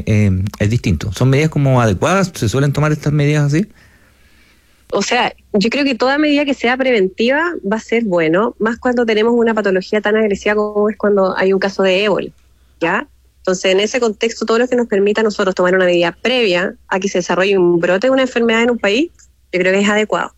es distinto. ¿Son medidas como adecuadas? ¿Se suelen tomar estas medidas así? O sea, yo creo que toda medida que sea preventiva va a ser bueno, más cuando tenemos una patología tan agresiva como es cuando hay un caso de ébola, ¿ya? Entonces, en ese contexto, todo lo que nos permita a nosotros tomar una medida previa a que se desarrolle un brote de una enfermedad en un país, yo creo que es adecuado,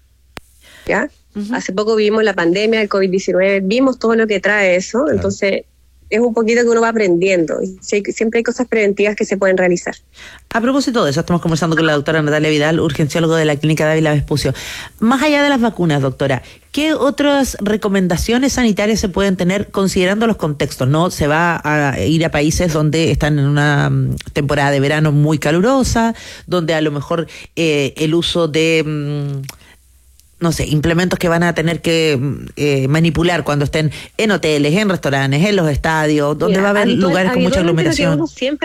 ¿ya? Uh-huh. Hace poco vimos la pandemia del COVID-19, vimos todo lo que trae eso, claro. Entonces es un poquito que uno va aprendiendo. Siempre hay cosas preventivas que se pueden realizar. A propósito de eso, estamos conversando con la doctora Natalia Vidal, urgenciólogo de la Clínica Dávila Vespucio. Más allá de las vacunas, doctora, ¿qué otras recomendaciones sanitarias se pueden tener considerando los contextos? ¿No? Se va a ir a países donde están en una temporada de verano muy calurosa, donde a lo mejor el uso de no sé, implementos que van a tener que manipular cuando estén en hoteles, en restaurantes, en los estadios, donde va a haber lugares con mucha aglomeración.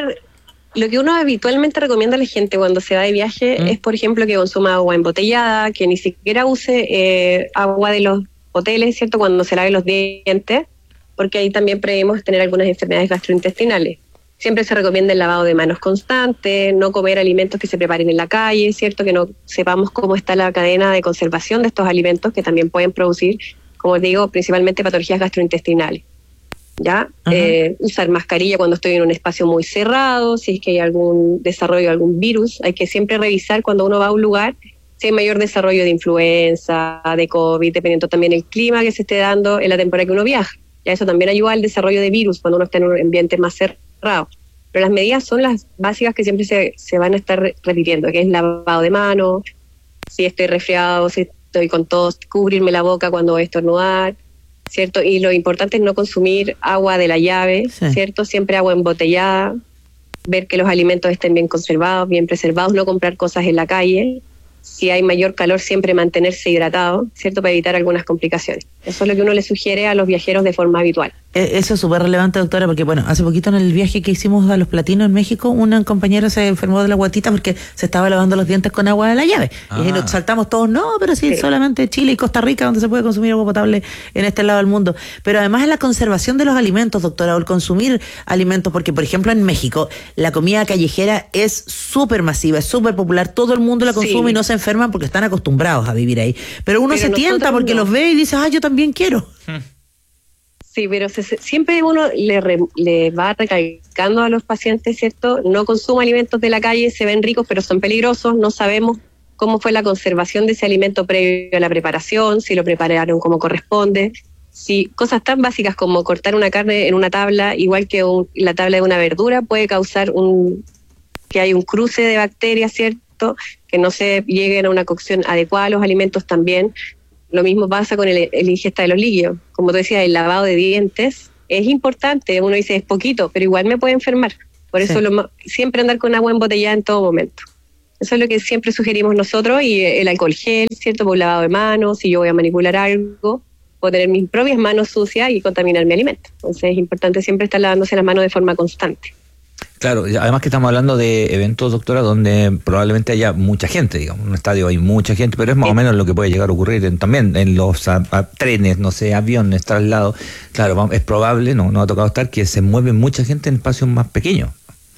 Lo que uno habitualmente recomienda a la gente cuando se va de viaje es, por ejemplo, que consuma agua embotellada, que ni siquiera use agua de los hoteles, ¿cierto?, cuando se lave los dientes, porque ahí también prevemos tener algunas enfermedades gastrointestinales. Siempre se recomienda el lavado de manos constante, no comer alimentos que se preparen en la calle, ¿cierto? Que no sepamos cómo está la cadena de conservación de estos alimentos que también pueden producir, como digo, principalmente patologías gastrointestinales. ¿Ya? Usar mascarilla cuando estoy en un espacio muy cerrado, si es que hay algún desarrollo de algún virus. Hay que siempre revisar cuando uno va a un lugar si hay mayor desarrollo de influenza, de COVID, dependiendo también el clima que se esté dando en la temporada que uno viaja. Ya eso también ayuda al desarrollo de virus cuando uno está en un ambiente más cerrado. Pero las medidas son las básicas que siempre se van a estar repitiendo, que es lavado de manos, si estoy resfriado, si estoy con tos, cubrirme la boca cuando voy a estornudar, ¿cierto? Y lo importante es no consumir agua de la llave, sí, ¿cierto? Siempre agua embotellada, ver que los alimentos estén bien conservados, bien preservados, no comprar cosas en la calle. Si hay mayor calor, siempre mantenerse hidratado, ¿cierto?, para evitar algunas complicaciones. Eso es lo que uno le sugiere a los viajeros de forma habitual. Eso es súper relevante, doctora, porque bueno, hace poquito en el viaje que hicimos a Los Platinos en México, un compañero se enfermó de la guatita porque se estaba lavando los dientes con agua de la llave. Y nos saltamos todos, no, pero sí, solamente Chile y Costa Rica donde se puede consumir agua potable en este lado del mundo. Pero además es la conservación de los alimentos, doctora, o el consumir alimentos, porque por ejemplo en México la comida callejera es súper masiva, es súper popular, todo el mundo la consume y no se enferman porque están acostumbrados a vivir ahí. Pero uno se tienta porque los ve y dice, yo también quiero. Sí, pero siempre uno le va recalcando a los pacientes, ¿cierto? No consuma alimentos de la calle, se ven ricos, pero son peligrosos. No sabemos cómo fue la conservación de ese alimento previo a la preparación, si lo prepararon como corresponde. Si cosas tan básicas como cortar una carne en una tabla, igual que la tabla de una verdura, puede causar que hay un cruce de bacterias, ¿cierto? Que no se lleguen a una cocción adecuada a los alimentos también. Lo mismo pasa con el ingesta de los líquidos. Como tú decías, el lavado de dientes es importante. Uno dice, es poquito, pero igual me puede enfermar. Por eso siempre andar con agua embotellada en todo momento. Eso es lo que siempre sugerimos nosotros. Y el alcohol gel, ¿cierto? Por lavado de manos, si yo voy a manipular algo, puedo tener mis propias manos sucias y contaminar mi alimento. Entonces es importante siempre estar lavándose las manos de forma constante. Claro, además que estamos hablando de eventos, doctora, donde probablemente haya mucha gente, digamos, en un estadio hay mucha gente, pero es más o menos lo que puede llegar a ocurrir también en los trenes, no sé, aviones, traslados. Claro, es probable, no ha tocado estar, que se mueve mucha gente en espacios más pequeños.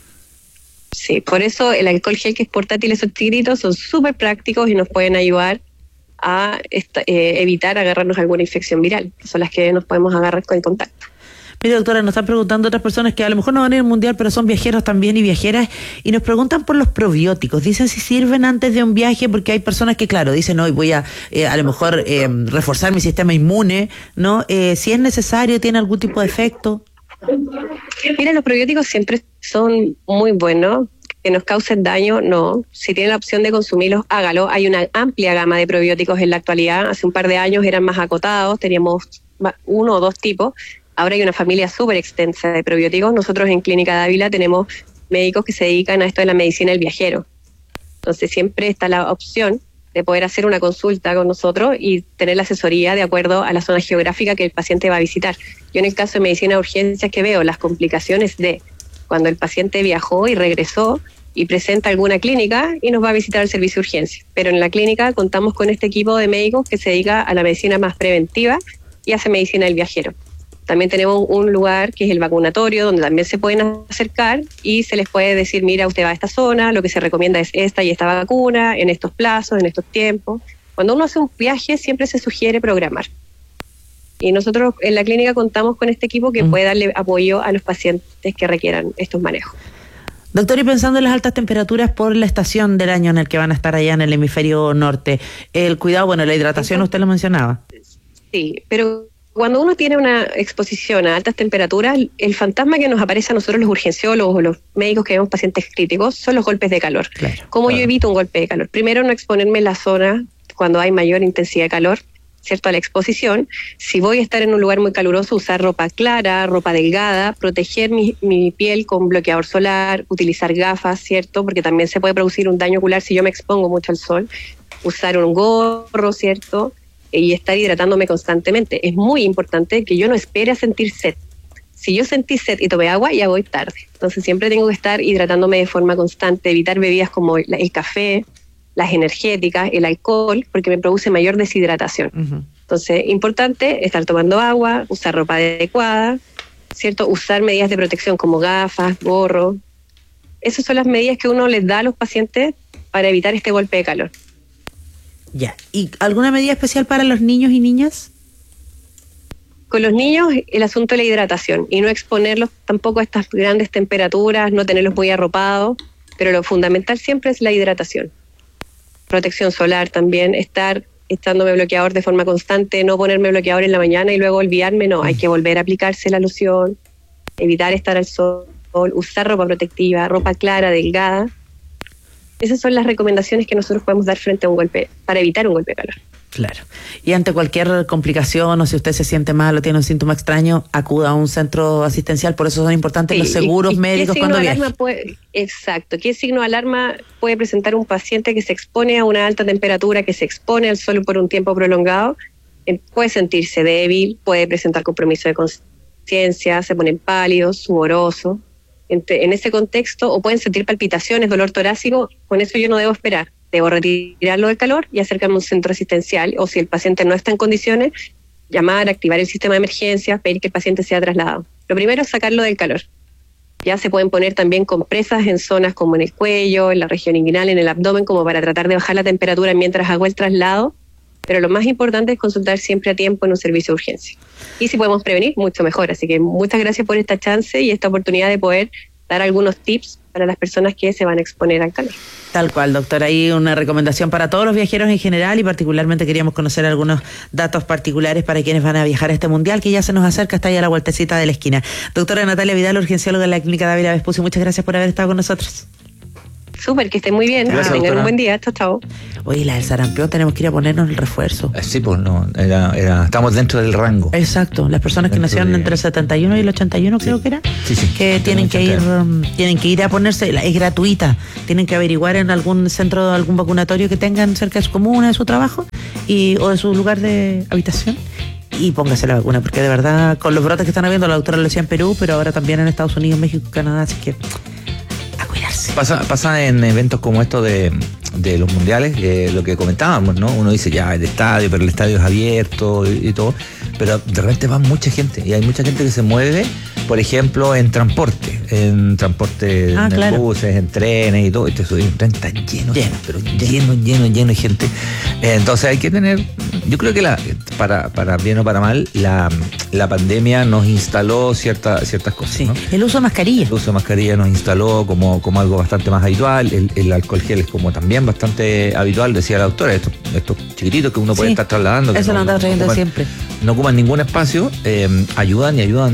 Sí, por eso el alcohol gel que es portátil, esos tigritos son súper prácticos y nos pueden ayudar a evitar agarrarnos alguna infección viral, que son las que nos podemos agarrar con contacto. Mire, doctora, nos están preguntando otras personas que a lo mejor no van a ir al mundial, pero son viajeros también y viajeras, y nos preguntan por los probióticos. Dicen si sirven antes de un viaje, porque hay personas que, claro, dicen, hoy voy a lo mejor reforzar mi sistema inmune, ¿no? Si es necesario, ¿tiene algún tipo de efecto? Mira, los probióticos siempre son muy buenos. Que nos causen daño, no. Si tiene la opción de consumirlos, hágalo. Hay una amplia gama de probióticos en la actualidad. Hace un par de años eran más acotados, teníamos 1 o 2 tipos. Ahora hay una familia súper extensa de probióticos. Nosotros en Clínica Dávila tenemos médicos que se dedican a esto de la medicina del viajero. Entonces siempre está la opción de poder hacer una consulta con nosotros y tener la asesoría de acuerdo a la zona geográfica que el paciente va a visitar. Yo en el caso de medicina de urgencias que veo las complicaciones de cuando el paciente viajó y regresó y presenta alguna clínica y nos va a visitar el servicio de urgencia. Pero en la clínica contamos con este equipo de médicos que se dedica a la medicina más preventiva y hace medicina del viajero. También tenemos un lugar que es el vacunatorio, donde también se pueden acercar y se les puede decir, mira, usted va a esta zona, lo que se recomienda es esta y esta vacuna, en estos plazos, en estos tiempos. Cuando uno hace un viaje, siempre se sugiere programar. Y nosotros en la clínica contamos con este equipo que puede darle apoyo a los pacientes que requieran estos manejos. Doctor, y pensando en las altas temperaturas por la estación del año en el que van a estar allá en el hemisferio norte, el cuidado, bueno, la hidratación usted lo mencionaba. Sí, pero cuando uno tiene una exposición a altas temperaturas, el fantasma que nos aparece a nosotros los urgenciólogos o los médicos que vemos pacientes críticos son los golpes de calor. Claro, ¿Cómo yo evito un golpe de calor? Primero, no exponerme en la zona cuando hay mayor intensidad de calor, ¿cierto? A la exposición. Si voy a estar en un lugar muy caluroso, usar ropa clara, ropa delgada, proteger mi piel con bloqueador solar, utilizar gafas, ¿cierto? Porque también se puede producir un daño ocular si yo me expongo mucho al sol. Usar un gorro, ¿cierto? Y estar hidratándome constantemente. Es muy importante que yo no espere a sentir sed. Si yo sentí sed y tomé agua, ya voy tarde. Entonces siempre tengo que estar hidratándome de forma constante, evitar bebidas como el café, las energéticas, el alcohol, porque me produce mayor deshidratación. Entonces, importante estar tomando agua, usar ropa adecuada, ¿cierto? Usar medidas de protección como gafas, gorro. Esas son las medidas que uno les da a los pacientes para evitar este golpe de calor. Ya. ¿Y alguna medida especial para los niños y niñas? Con los niños, el asunto de la hidratación y no exponerlos tampoco a estas grandes temperaturas, no tenerlos muy arropados, pero lo fundamental siempre es la hidratación. Protección solar también, estar echándome bloqueador de forma constante, no ponerme bloqueador en la mañana y luego olvidarme, no, hay que volver a aplicarse la loción, evitar estar al sol, usar ropa protectiva, ropa clara, delgada. Esas son las recomendaciones que nosotros podemos dar frente a un golpe, para evitar un golpe de calor. Claro. Y ante cualquier complicación o si usted se siente mal o tiene un síntoma extraño, acuda a un centro asistencial. Por eso son importantes los seguros médicos cuando viaje. Exacto. ¿Qué signo de alarma puede presentar un paciente que se expone a una alta temperatura, que se expone al sol por un tiempo prolongado? Puede sentirse débil, puede presentar compromiso de conciencia, conciencia, se ponen pálidos, sudorosos. En ese contexto, o pueden sentir palpitaciones, dolor torácico, con eso yo no debo esperar. Debo retirarlo del calor y acercarme a un centro asistencial, o si el paciente no está en condiciones, llamar, activar el sistema de emergencias, pedir que el paciente sea trasladado. Lo primero es sacarlo del calor. Ya se pueden poner también compresas en zonas como en el cuello, en la región inguinal, en el abdomen, como para tratar de bajar la temperatura mientras hago el traslado. Pero lo más importante es consultar siempre a tiempo en un servicio de urgencia. Y si podemos prevenir, mucho mejor. Así que muchas gracias por esta chance y esta oportunidad de poder dar algunos tips para las personas que se van a exponer al calor. Tal cual, doctora. Ahí una recomendación para todos los viajeros en general y particularmente queríamos conocer algunos datos particulares para quienes van a viajar a este mundial que ya se nos acerca, está ahí a la vueltecita de la esquina. Doctora Natalia Vidal, urgencióloga de la Clínica Dávila Vespucio, muchas gracias por haber estado con nosotros. Súper, que estén muy bien. Gracias, que tengan doctora. un buen día. Chao, chao. Oye, la del sarampión tenemos que ir a ponernos el refuerzo. Sí, pues no, estamos dentro del rango. Exacto, las personas que Dentro nacieron de- entre el 71 y el 81 creo que era, Sí, sí. que tienen que ir a ponerse, es gratuita, tienen que averiguar en algún centro, algún vacunatorio que tengan cerca de su comuna, de su trabajo o de su lugar de habitación. Y póngase la vacuna, porque de verdad, con los brotes que están habiendo, la doctora lo decía en Perú, pero ahora también en Estados Unidos, México, Canadá, así que a cuidarse. Pasa en eventos como estos de los mundiales, lo que comentábamos, ¿no? Uno dice ya el estadio, pero el estadio es abierto y todo, pero de repente va mucha gente y hay mucha gente que se mueve, por ejemplo, en transporte en claro. buses, en trenes y todo, y te subes un tren está lleno, pero lleno de gente. Entonces hay que tener, yo creo que para bien o para mal, la pandemia nos instaló ciertas cosas, Sí. ¿no? El uso de mascarilla. El uso de mascarilla nos instaló como algo bastante más habitual. El alcohol gel es como también bastante habitual, decía la doctora, estos chiquititos que uno puede Sí, estar trasladando. que eso lo andaba trayendo ocupan- siempre. No ocupan ningún espacio, ayudan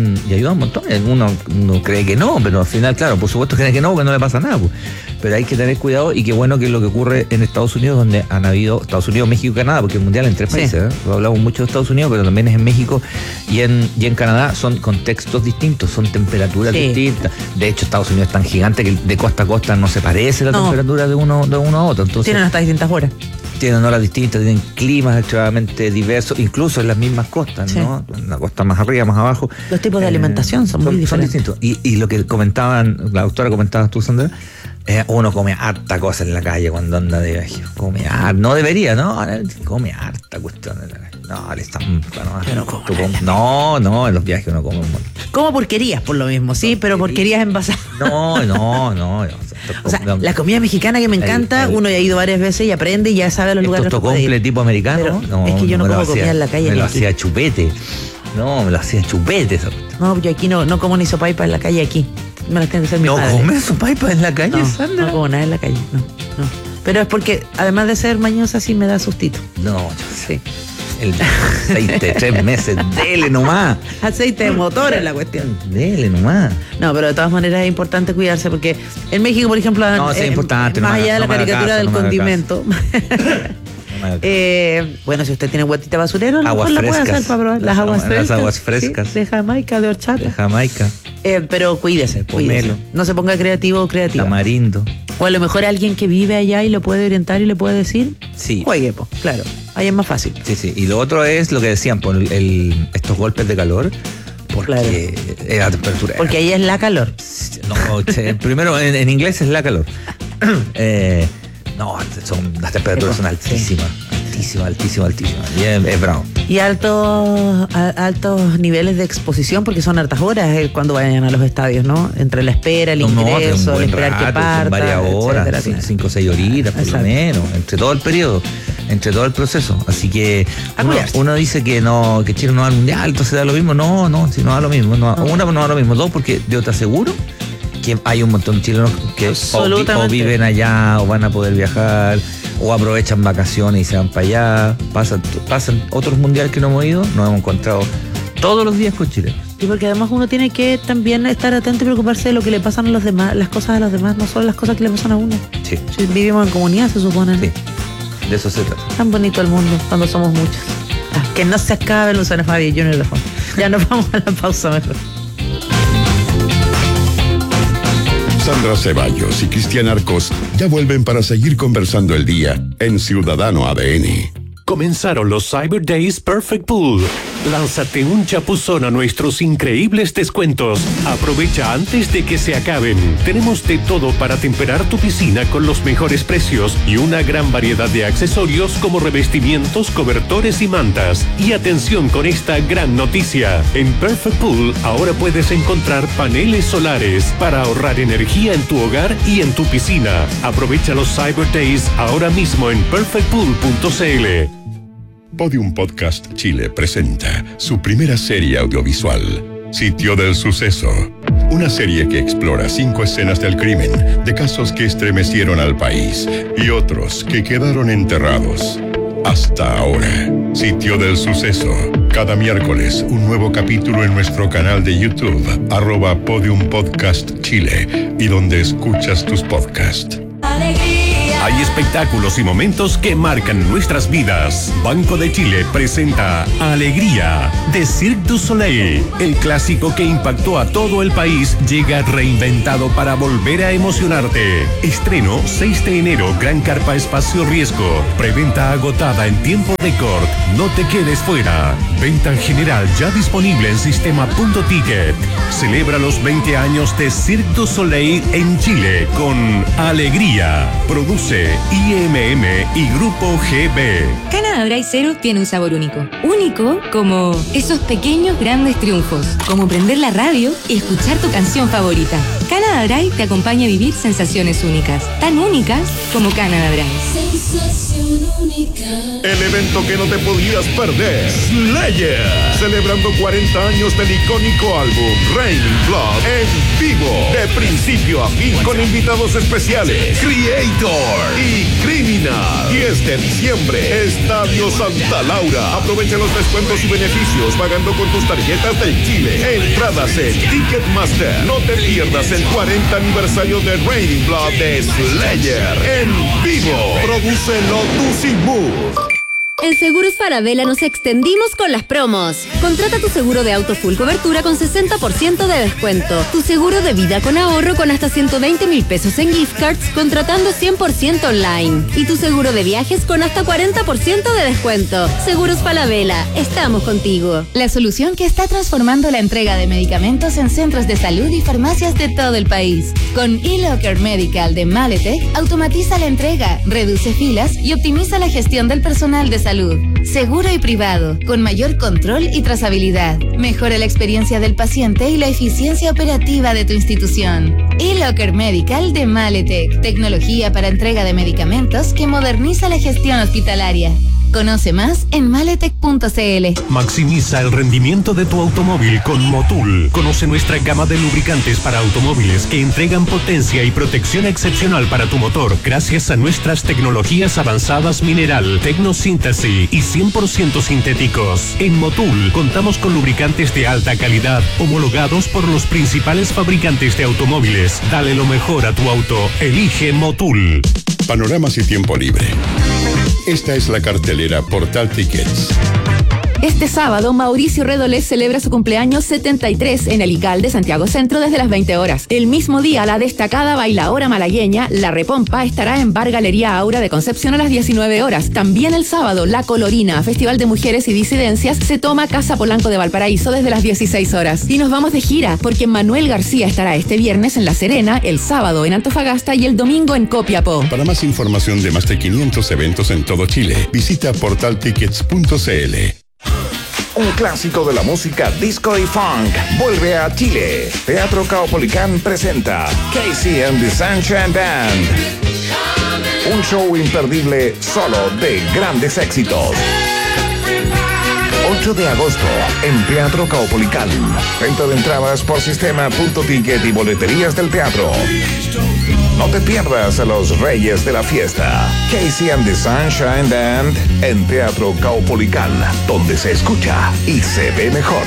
un montón. Uno cree que no, pero al final, claro, por supuesto cree que no, porque no le pasa nada. Pues. Pero hay que tener cuidado y qué bueno que es lo que ocurre en Estados Unidos, donde han habido Estados Unidos, México y Canadá, porque el mundial en tres Sí. países. Hablamos mucho de Estados Unidos, pero también es en México y en Canadá. Son contextos distintos, son temperaturas Sí. distintas. De hecho, Estados Unidos es tan gigante que de costa a costa no se parece la No. temperatura de uno a otro. Entonces, Tienen hasta distintas horas. tienen horas distintas, tienen climas extremadamente diversos, incluso en las mismas costas, Sí. ¿no? Una costa más arriba, más abajo. Los tipos de alimentación son muy diferentes. distintos. Y lo que comentaban, la doctora comentabas tú, Sandra, uno come harta cosa en la calle cuando anda de viaje. No debería, ¿no? Come harta cuestión en la calle. No, le están. No, en los viajes uno come un montón. Como porquerías, por lo mismo, sí, pero porquerías envasadas. No. O sea, la comida mexicana que me encanta, uno ya ha ido varias veces y aprende y ya sabe los lugares Estos que puede ir. tocomple tipo americano. Pero No, es que yo no me lo como comida hacía- en la calle Me ni lo aquí. hacía chupete. No, me lo hacía chupete esa cuestión. No, yo aquí no como ni sopaipa en la calle aquí. Me las tiene que hacer mi ¿No madre. comes sopaipa en la calle, No, Sandra? no como nada en la calle, no. Pero es porque, además de ser mañosa, sí me da sustito. No, yo sé. El aceite, 3 meses, dele nomás. Aceite de motor es la cuestión. Dele nomás. No, pero de todas maneras es importante cuidarse porque en México, por ejemplo, No, sí, es importante, más no me allá de la haga- no me haga caricatura caso, del no me haga condimento. Bueno, si usted tiene huetita basurero, a lo Aguas mejor la puede frescas. hacer para probar las aguas Las frescas. aguas frescas. Sí, de Jamaica, de horchata. De Jamaica, Pero cuídese, pomelo. No se ponga creativo o creativa. tamarindo. O a lo mejor alguien que vive allá y lo puede orientar y le puede decir, Sí. juegue, pues, claro. Ahí es más fácil. Sí. Y lo otro es lo que decían, por estos golpes de calor, porque la temperatura. Porque ahí es la calor. Primero, en inglés es la calor. Las temperaturas son altísimas. Altísimas. Y es bravo. Y altos niveles de exposición porque son hartas horas cuando vayan a los estadios, ¿no? Entre la espera, el Es un ingreso, el buen esperar que rato, parta, son varias horas, etcétera, claro. 5 o 6 horitas por Exacto. lo menos, entre todo el periodo, entre todo el proceso. Así que uno dice que Chile no va al mundial, entonces da lo mismo. No, si no da lo mismo. No da lo mismo. Dos, porque yo te aseguro que hay un montón de chilenos que o viven allá o van a poder viajar o aprovechan vacaciones y se van para allá. Pasan otros mundiales que no hemos ido, nos hemos encontrado todos los días con chilenos. Y porque además uno tiene que también estar atento y preocuparse de lo que le pasan a los demás, las cosas a los demás, no solo las cosas que le pasan a uno. Sí. Sí, vivimos en comunidad, se supone. Sí, de eso se trata. Tan bonito el mundo cuando somos muchos. Que no se acabe Luciano Fabi y Junior Lafont. Ya nos vamos a la pausa mejor. Sandra Ceballos y Cristian Arcos ya vuelven para seguir conversando el día en Ciudadano ADN. Comenzaron los Cyber Days Perfect Pool. Lánzate un chapuzón a nuestros increíbles descuentos. Aprovecha antes de que se acaben. Tenemos de todo para temperar tu piscina con los mejores precios y una gran variedad de accesorios como revestimientos, cobertores y mantas. Y atención con esta gran noticia. En Perfect Pool ahora puedes encontrar paneles solares para ahorrar energía en tu hogar y en tu piscina. Aprovecha los Cyber Days ahora mismo en perfectpool.cl. Podium Podcast Chile presenta su primera serie audiovisual, Sitio del Suceso. Una serie que explora 5 escenas del crimen, de casos que estremecieron al país y otros que quedaron enterrados. Hasta ahora, Sitio del Suceso. Cada miércoles, un nuevo capítulo en nuestro canal de YouTube, @Podium Podcast Chile, y donde escuchas tus podcasts. Hay espectáculos y momentos que marcan nuestras vidas. Banco de Chile presenta Alegría, de Cirque du Soleil. El clásico que impactó a todo el país llega reinventado para volver a emocionarte. Estreno 6 de enero, Gran Carpa Espacio Riesgo. Preventa agotada en tiempo récord. No te quedes fuera. Venta en general ya disponible en sistema.ticket. Celebra los 20 años de Cirque du Soleil en Chile con Alegría. Produce IMM y Grupo GB. Canada Dry Zero tiene un sabor único. Único como esos pequeños grandes triunfos. Como prender la radio y escuchar tu canción favorita. Canada Dry te acompaña a vivir sensaciones únicas. Tan únicas como Canada Dry. Sensación única. El evento que no te podías perder. Slayer. Celebrando 40 años del icónico álbum Raining Blood en vivo. De principio a fin con invitados especiales. Creator y Criminal. 10 de diciembre, Estadio Santa Laura. Aprovecha los descuentos y beneficios pagando con tus tarjetas del Chile. Entradas en Ticketmaster. No te pierdas el 40 aniversario de Raining Blood de Slayer en vivo. Produce Lotus y Mood. En Seguros Falabella nos extendimos con las promos. Contrata tu seguro de auto full cobertura con 60% de descuento. Tu seguro de vida con ahorro con hasta 120,000 pesos en gift cards contratando 100% online. Y tu seguro de viajes con hasta 40% de descuento. Seguros Falabella, estamos contigo. La solución que está transformando la entrega de medicamentos en centros de salud y farmacias de todo el país. Con eLocker Medical de Maletec, automatiza la entrega, reduce filas y optimiza la gestión del personal de salud. Seguro y privado, con mayor control y trazabilidad. Mejora la experiencia del paciente y la eficiencia operativa de tu institución. eLocker Medical de Maletec, tecnología para entrega de medicamentos que moderniza la gestión hospitalaria. Conoce más en maletec.cl. Maximiza el rendimiento de tu automóvil con Motul. Conoce nuestra gama de lubricantes para automóviles que entregan potencia y protección excepcional para tu motor gracias a nuestras tecnologías avanzadas mineral, tecnosíntesis y 100% sintéticos. En Motul contamos con lubricantes de alta calidad homologados por los principales fabricantes de automóviles. Dale lo mejor a tu auto. Elige Motul. Panoramas y tiempo libre. Esta es la cartelera Portal Tickets. Este sábado, Mauricio Redolés celebra su cumpleaños 73 en el ICAL de Santiago Centro desde las 20 horas. El mismo día, la destacada bailaora malagueña La Repompa estará en Bar Galería Aura de Concepción a las 19 horas. También el sábado, La Colorina, Festival de Mujeres y Disidencias, se toma Casa Polanco de Valparaíso desde las 16 horas. Y nos vamos de gira, porque Manuel García estará este viernes en La Serena, el sábado en Antofagasta y el domingo en Copiapó. Para más información de más de 500 eventos en todo Chile, visita portaltickets.cl. Un clásico de la música disco y funk vuelve a Chile. Teatro Caupolicán presenta Casey and the Sunshine Band. Un show imperdible solo de grandes éxitos. 8 de agosto en Teatro Caupolicán. Venta de entradas por sistema.ticket y boleterías del teatro. No te pierdas a los reyes de la fiesta. Casey and the Sunshine Band en Teatro Caupolicán, donde se escucha y se ve mejor.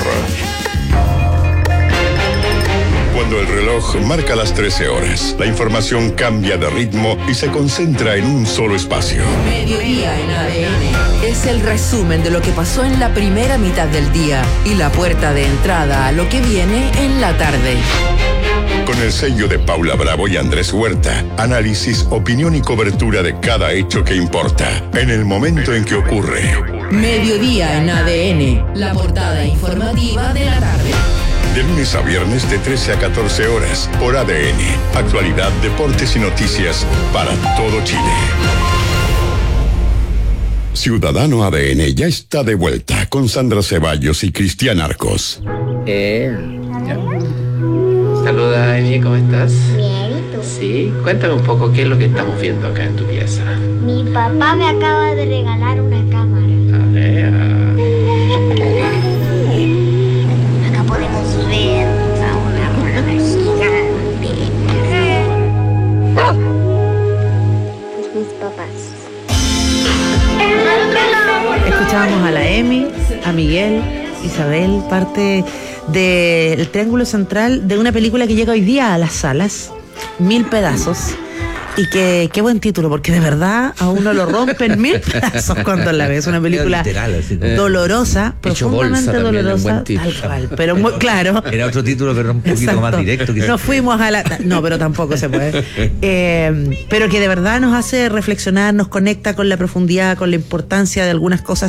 Cuando el reloj marca las 13 horas, la información cambia de ritmo y se concentra en un solo espacio. Mediodía en ADN. Es el resumen de lo que pasó en la primera mitad del día y la puerta de entrada a lo que viene en la tarde. Con el sello de Paula Bravo y Andrés Huerta. Análisis, opinión y cobertura de cada hecho que importa, en el momento en que ocurre. Mediodía en ADN, la portada informativa de la tarde. De lunes a viernes de 13 a 14 horas por ADN. Actualidad, deportes y noticias para todo Chile. Ciudadano ADN ya está de vuelta con Sandra Ceballos y Cristian Arcos. Saluda, Emi, ¿cómo estás? Bien, ¿y tú? Sí, cuéntame un poco qué es lo que estamos viendo acá en tu pieza. Mi papá me acaba de regalar una cámara. A ver. Acá podemos ver a una rana gigante. Pues mis papás. Escuchábamos a la Emi, a Miguel, Isabel, parte del Triángulo Central de una película que llega hoy día a las salas, 1000 pedazos. Y que qué buen título, porque de verdad a uno lo rompen 1000 pedazos cuando la ves. Una película literal, así, dolorosa, profundamente dolorosa, tal cual. Pero muy claro. Era otro título, pero un poquito Exacto. más directo. Quizás. Nos fuimos a la... No, pero tampoco se puede. Pero que de verdad nos hace reflexionar, nos conecta con la profundidad, con la importancia de algunas cosas